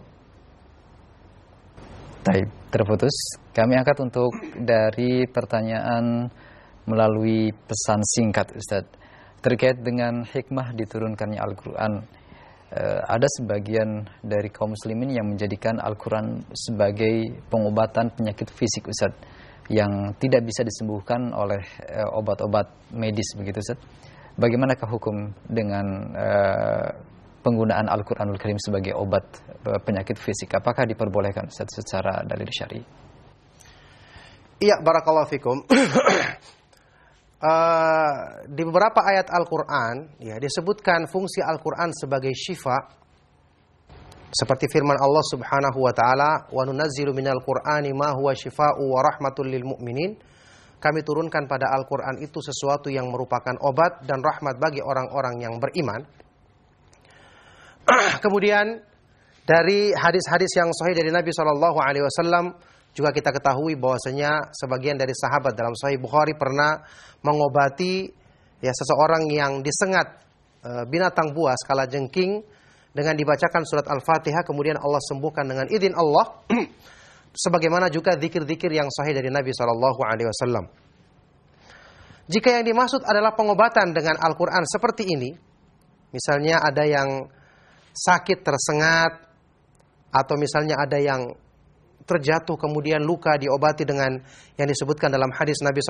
Baik, terputus. Kami angkat untuk dari pertanyaan melalui pesan singkat, Ustaz. Terkait dengan hikmah diturunkannya Al-Quran. Ada sebagian dari kaum muslimin yang menjadikan Al-Quran sebagai pengobatan penyakit fisik, Ustaz, yang tidak bisa disembuhkan oleh obat-obat medis, begitu, Ustaz. Bagaimanakah hukum dengan penggunaan Al-Quranul Karim sebagai obat penyakit fisik? Apakah diperbolehkan, Ustaz, secara dalil syar'i? Iya, barakallahu fikum. Di beberapa ayat Al-Quran ya, disebutkan fungsi Al-Quran sebagai syifa, seperti firman Allah subhanahu wa ta'ala, wa nunazzilu minal qur'ani ma huwa syifa'u wa rahmatul lil mu'minin. Kami turunkan pada Al-Quran itu sesuatu yang merupakan obat dan rahmat bagi orang-orang yang beriman. Kemudian dari hadis-hadis yang sahih dari Nabi SAW juga kita ketahui bahwasanya sebagian dari sahabat dalam Sahih Bukhari pernah mengobati ya seseorang yang disengat binatang buas kalajengking dengan dibacakan surat Al-Fatihah, kemudian Allah sembuhkan dengan izin Allah. Sebagaimana juga zikir-zikir yang sahih dari Nabi SAW. Jika yang dimaksud adalah pengobatan dengan Al-Quran seperti ini, misalnya ada yang sakit tersengat, atau misalnya ada yang terjatuh kemudian luka diobati dengan yang disebutkan dalam hadis Nabi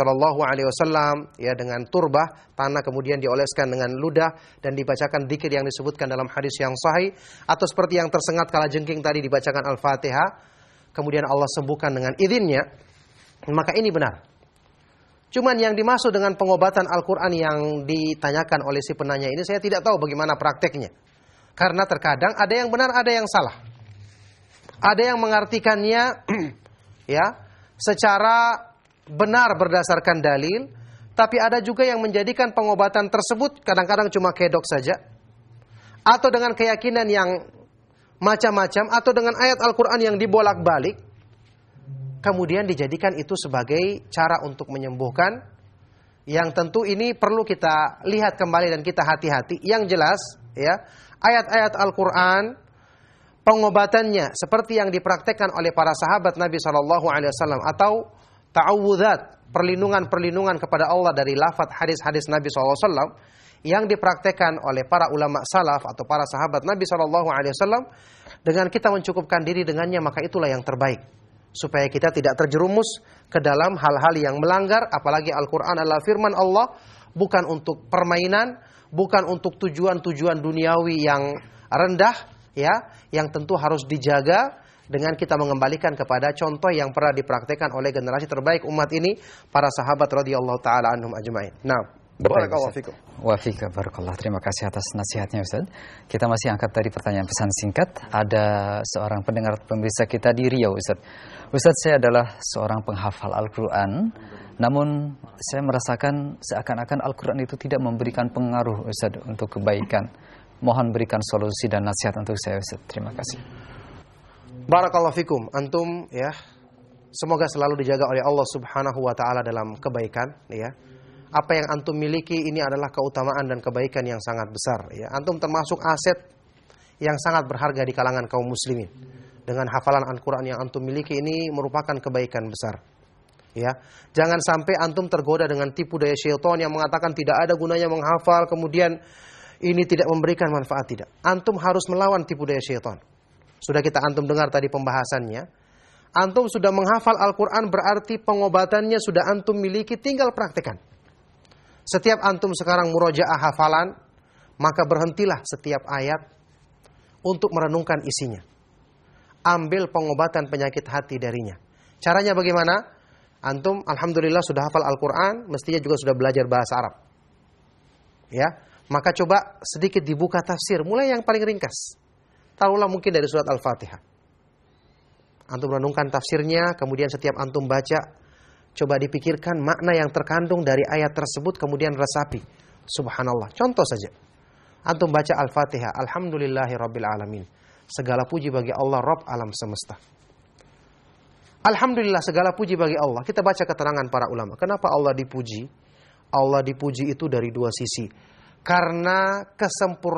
SAW, ya, dengan turbah, tanah kemudian dioleskan dengan ludah dan dibacakan dzikir yang disebutkan dalam hadis yang sahih, atau seperti yang tersengat kalajengking tadi dibacakan Al-Fatihah, kemudian Allah sembuhkan dengan izinnya, maka ini benar. Cuman yang dimaksud dengan pengobatan Al-Quran yang ditanyakan oleh si penanya ini, saya tidak tahu bagaimana prakteknya. Karena terkadang ada yang benar, ada yang salah. Ada yang mengartikannya ya secara benar berdasarkan dalil, tapi ada juga yang menjadikan pengobatan tersebut kadang-kadang cuma kedok saja, atau dengan keyakinan yang macam-macam, atau dengan ayat Al-Quran yang dibolak-balik, kemudian dijadikan itu sebagai cara untuk menyembuhkan. Yang tentu ini perlu kita lihat kembali dan kita hati-hati. Yang jelas ya, ayat-ayat Al-Quran pengobatannya seperti yang dipraktekkan oleh para sahabat Nabi SAW, atau ta'awudzat, perlindungan kepada Allah dari lafaz hadis-hadis Nabi SAW yang dipraktekkan oleh para ulama salaf atau para sahabat Nabi SAW, dengan kita mencukupkan diri dengannya, maka itulah yang terbaik, supaya kita tidak terjerumus ke dalam hal-hal yang melanggar. Apalagi Al-Quran adalah firman Allah, bukan untuk permainan, bukan untuk tujuan-tujuan duniawi yang rendah, ya, yang tentu harus dijaga dengan kita mengembalikan kepada contoh yang pernah dipraktekkan oleh generasi terbaik umat ini, para sahabat radhiyallahu taala anhum ajmain. Nah, barakallahu fikum. Wa fika barakallah. Terima kasih atas nasihatnya, Ustaz. Kita masih angkat tadi pertanyaan pesan singkat. Ada seorang pendengar pemirsa kita di Riau, Ustaz. Ustaz, saya adalah seorang penghafal Al-Qur'an, namun saya merasakan seakan-akan Al-Qur'an itu tidak memberikan pengaruh, Ustaz, untuk kebaikan. Mohon berikan solusi dan nasihat untuk saya, Ustaz. Terima kasih. Barakallahu fikum. Antum ya, semoga selalu dijaga oleh Allah Subhanahu wa taala dalam kebaikan, ya. Apa yang antum miliki ini adalah keutamaan dan kebaikan yang sangat besar, ya. Antum termasuk aset yang sangat berharga di kalangan kaum muslimin. Dengan hafalan Al-Qur'an yang antum miliki ini merupakan kebaikan besar. Ya, jangan sampai antum tergoda dengan tipu daya syaitan yang mengatakan tidak ada gunanya menghafal, kemudian ini tidak memberikan manfaat. Tidak. Antum harus melawan tipu daya syaitan. Sudah kita antum dengar tadi pembahasannya. Antum sudah menghafal Al-Quran, berarti pengobatannya sudah antum miliki, tinggal praktekan. Setiap antum sekarang murojaah hafalan, maka berhentilah setiap ayat untuk merenungkan isinya. Ambil pengobatan penyakit hati darinya. Caranya bagaimana? Antum alhamdulillah sudah hafal Al-Quran, mestinya juga sudah belajar bahasa Arab. Ya. Maka coba sedikit dibuka tafsir, mulai yang paling ringkas. Taruhlah mungkin dari surat Al-Fatihah. Antum renungkan tafsirnya, kemudian setiap antum baca, coba dipikirkan makna yang terkandung dari ayat tersebut, kemudian resapi. Subhanallah. Contoh saja. Antum baca Al-Fatihah, Alhamdulillahirabbil alamin. Segala puji bagi Allah, Rabb alam semesta. Alhamdulillah, segala puji bagi Allah. Kita baca keterangan para ulama. Kenapa Allah dipuji? Allah dipuji itu dari dua sisi. Karena kesempurnaan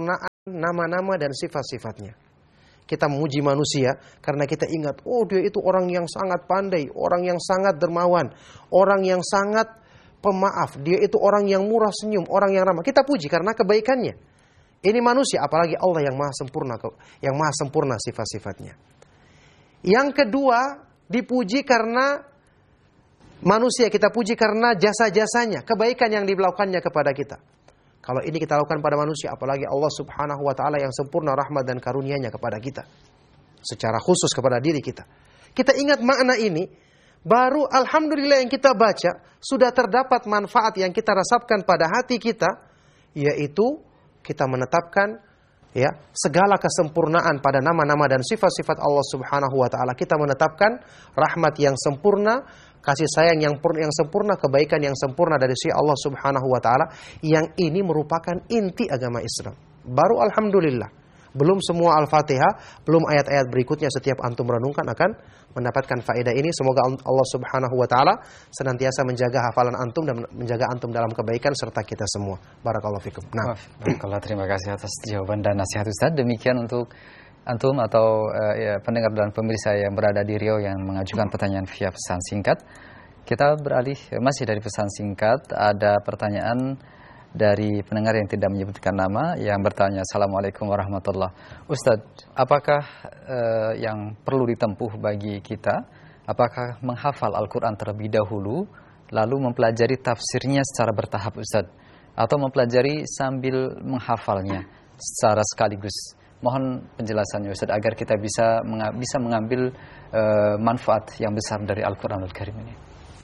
nama-nama dan sifat-sifatnya. Kita memuji manusia karena kita ingat, oh dia itu orang yang sangat pandai, orang yang sangat dermawan, orang yang sangat pemaaf, dia itu orang yang murah senyum, orang yang ramah. Kita puji karena kebaikannya. Ini manusia, apalagi Allah yang maha sempurna sifat-sifatnya. Yang kedua, dipuji karena manusia, kita puji karena jasa-jasanya, kebaikan yang dilakukannya kepada kita. Kalau ini kita lakukan pada manusia, apalagi Allah Subhanahu wa ta'ala yang sempurna rahmat dan karunia-Nya kepada kita. Secara khusus kepada diri kita. Kita ingat makna ini, baru alhamdulillah yang kita baca, sudah terdapat manfaat yang kita rasakan pada hati kita, yaitu kita menetapkan segala kesempurnaan pada nama-nama dan sifat-sifat Allah Subhanahu wa ta'ala. Kita menetapkan rahmat yang sempurna, kasih sayang yang sempurna, kebaikan yang sempurna dari si Allah Subhanahu wa ta'ala. Yang ini merupakan inti agama Islam. Baru alhamdulillah. Belum semua Al-Fatihah, belum ayat-ayat berikutnya, setiap antum renungkan akan mendapatkan faedah ini. Semoga Allah Subhanahu wa ta'ala senantiasa menjaga hafalan antum dan menjaga antum dalam kebaikan serta kita semua. Barakallahu fikum. Nah, barakallah, terima kasih atas jawaban dan nasihat Ustaz. Demikian untuk antum atau pendengar dan pemirsa yang berada di Riau yang mengajukan pertanyaan via pesan singkat. Kita beralih masih dari pesan singkat, ada pertanyaan dari pendengar yang tidak menyebutkan nama yang bertanya, Assalamualaikum warahmatullahi. Ustadz, apakah yang perlu ditempuh bagi kita, apakah menghafal Al-Quran terlebih dahulu lalu mempelajari tafsirnya secara bertahap Ustadz, atau mempelajari sambil menghafalnya secara sekaligus? Mohon penjelasannya Ustadz agar kita bisa mengambil manfaat yang besar dari Al-Quranul Karim ini.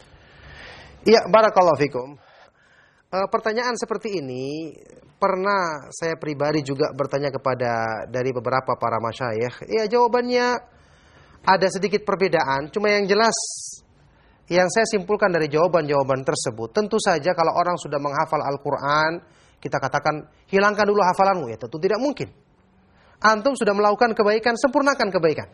Ya, barakallahu fikum. Pertanyaan seperti ini pernah saya pribadi juga bertanya kepada dari beberapa para masyayikh. Ya, jawabannya ada sedikit perbedaan. Cuma yang jelas, yang saya simpulkan dari jawaban-jawaban tersebut, tentu saja kalau orang sudah menghafal Al-Quran, kita katakan hilangkan dulu hafalanmu, ya tentu tidak mungkin. Antum sudah melakukan kebaikan, sempurnakan kebaikan.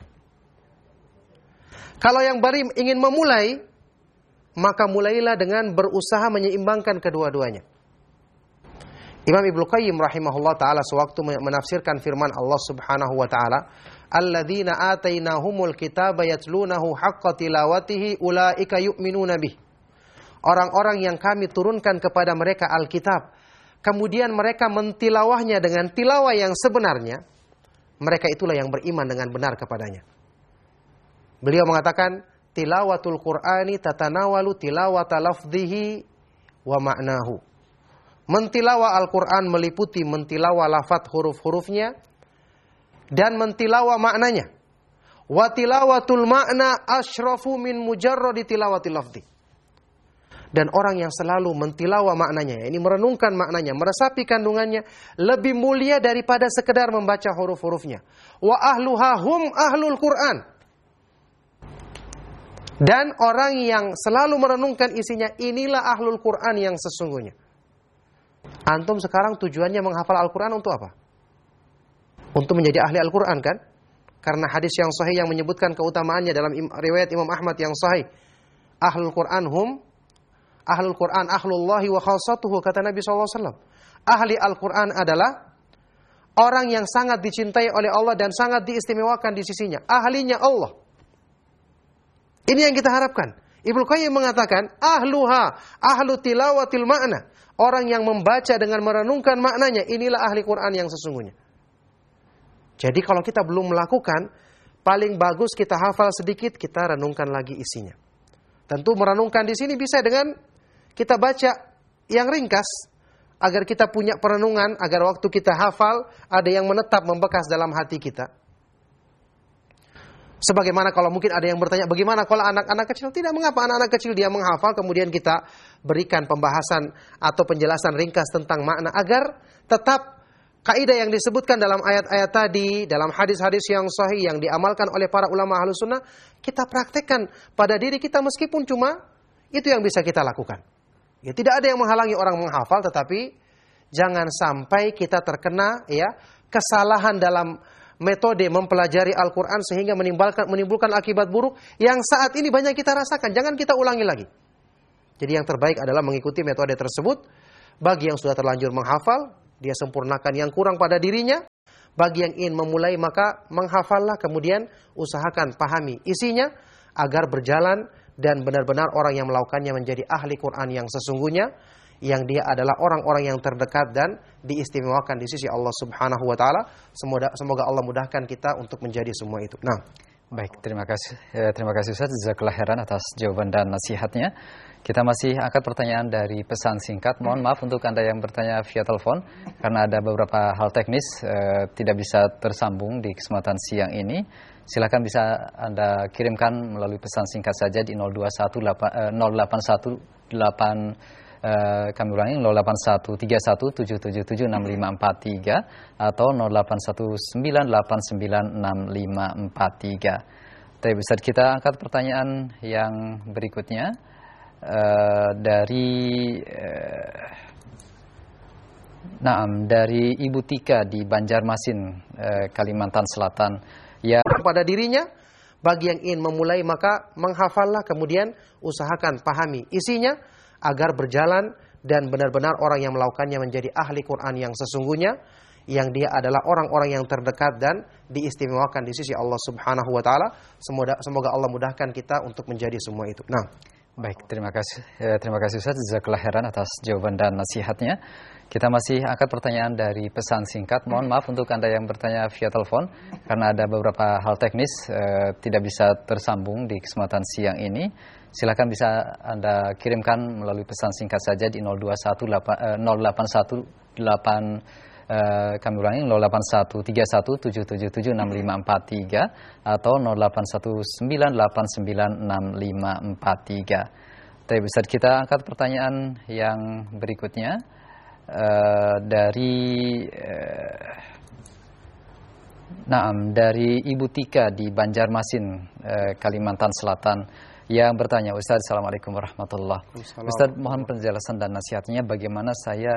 Kalau yang baru ingin memulai, maka mulailah dengan berusaha menyeimbangkan kedua-duanya. Imam Ibnu Qayyim rahimahullah ta'ala sewaktu menafsirkan firman Allah Subhanahu wa ta'ala, alladzina atainahumul kitaba yatlunahu haqqa tilawatihi ulaika yu'minuna bih. Orang-orang yang kami turunkan kepada mereka Alkitab, kemudian mereka mentilawahnya dengan tilawah yang sebenarnya, mereka itulah yang beriman dengan benar kepadanya. Beliau mengatakan, tilawatul Qur'ani tatanawalu tilawata lafdhihi wa ma'nahu. Mentilawah Al-Quran meliputi mentilawah lafaz huruf-hurufnya dan mentilawah maknanya. Wa tilawatul ma'na asyrafu min mujarradi tilawatil lafdhi. Dan orang yang selalu mentilawah maknanya, ini merenungkan maknanya, meresapi kandungannya, lebih mulia daripada sekedar membaca huruf-hurufnya. Wa ahluha hum ahlul Qur'an. Dan orang yang selalu merenungkan isinya, inilah ahlul Quran yang sesungguhnya. Antum sekarang tujuannya menghafal Al-Quran untuk apa? Untuk menjadi ahli Al-Quran kan? Karena hadis yang sahih yang menyebutkan keutamaannya dalam riwayat Imam Ahmad yang sahih. Ahlul Quran hum ahlul Quran ahlullahi wa khassatuhu, kata Nabi SAW. Ahli Al-Quran adalah orang yang sangat dicintai oleh Allah dan sangat diistimewakan di sisinya. Ahlinya Allah. Ini yang kita harapkan. Ibnu Qayyim mengatakan, ahlu tilawatil ma'na. Orang yang membaca dengan merenungkan maknanya, inilah ahli Quran yang sesungguhnya. Jadi kalau kita belum melakukan, paling bagus kita hafal sedikit, kita renungkan lagi isinya. Tentu merenungkan di sini bisa dengan kita baca yang ringkas, agar kita punya perenungan, agar waktu kita hafal, ada yang menetap membekas dalam hati kita. Sebagaimana kalau mungkin ada yang bertanya, bagaimana kalau anak-anak kecil? Tidak mengapa anak-anak kecil dia menghafal, kemudian kita berikan pembahasan atau penjelasan ringkas tentang makna, agar tetap kaidah yang disebutkan dalam ayat-ayat tadi, dalam hadis-hadis yang sahih yang diamalkan oleh para ulama Ahlus Sunnah, kita praktekkan pada diri kita meskipun cuma itu yang bisa kita lakukan. Ya, tidak ada yang menghalangi orang menghafal, tetapi jangan sampai kita terkena kesalahan dalam metode mempelajari Al-Quran sehingga menimbulkan akibat buruk yang saat ini banyak kita rasakan. Jangan kita ulangi lagi. Jadi yang terbaik adalah mengikuti metode tersebut. Bagi yang sudah terlanjur menghafal, dia sempurnakan yang kurang pada dirinya. Bagi yang ingin memulai maka menghafallah, kemudian usahakan pahami isinya agar berjalan dan benar-benar orang yang melakukannya menjadi ahli Quran yang sesungguhnya, yang dia adalah orang-orang yang terdekat dan diistimewakan di sisi Allah Subhanahu wa taala. Semoga Allah mudahkan kita untuk menjadi semua itu. Nah, baik, terima kasih Ustaz, jazakallahu khairan atas jawaban dan nasihatnya. Kita masih angkat pertanyaan dari pesan singkat. Mohon maaf untuk Anda yang bertanya via telepon karena ada beberapa hal teknis tidak bisa tersambung di kesempatan siang ini. Silakan bisa Anda kirimkan melalui pesan singkat saja di 0818 kami ulangi 081317776543 atau 0819896543. Tapi Ustaz, kita angkat pertanyaan yang berikutnya dari Ibu Tika di Banjarmasin, Kalimantan Selatan. Ya, pada dirinya, bagi yang ingin memulai maka menghafallah, kemudian usahakan pahami isinya agar berjalan dan benar-benar orang yang melakukannya menjadi ahli Quran yang sesungguhnya, yang dia adalah orang-orang yang terdekat dan diistimewakan di sisi Allah Subhanahu wa taala. Semoga Allah mudahkan kita untuk menjadi semua itu. Nah, baik, terima kasih Ustaz, jazakallahu khairan atas jawaban dan nasihatnya. Kita masih angkat pertanyaan dari pesan singkat. Mohon maaf untuk Anda yang bertanya via telepon karena ada beberapa hal teknis tidak bisa tersambung di kesempatan siang ini. Silakan bisa Anda kirimkan melalui pesan singkat saja di 0818 kami ulangi 081317776543 atau 0819896543. Tapi Ustaz, kita angkat pertanyaan yang berikutnya dari Ibu Tika di Banjarmasin, Kalimantan Selatan, yang bertanya, Ustaz, Assalamualaikum warahmatullahi wabarakatuh. Ustaz, mohon penjelasan dan nasihatnya bagaimana saya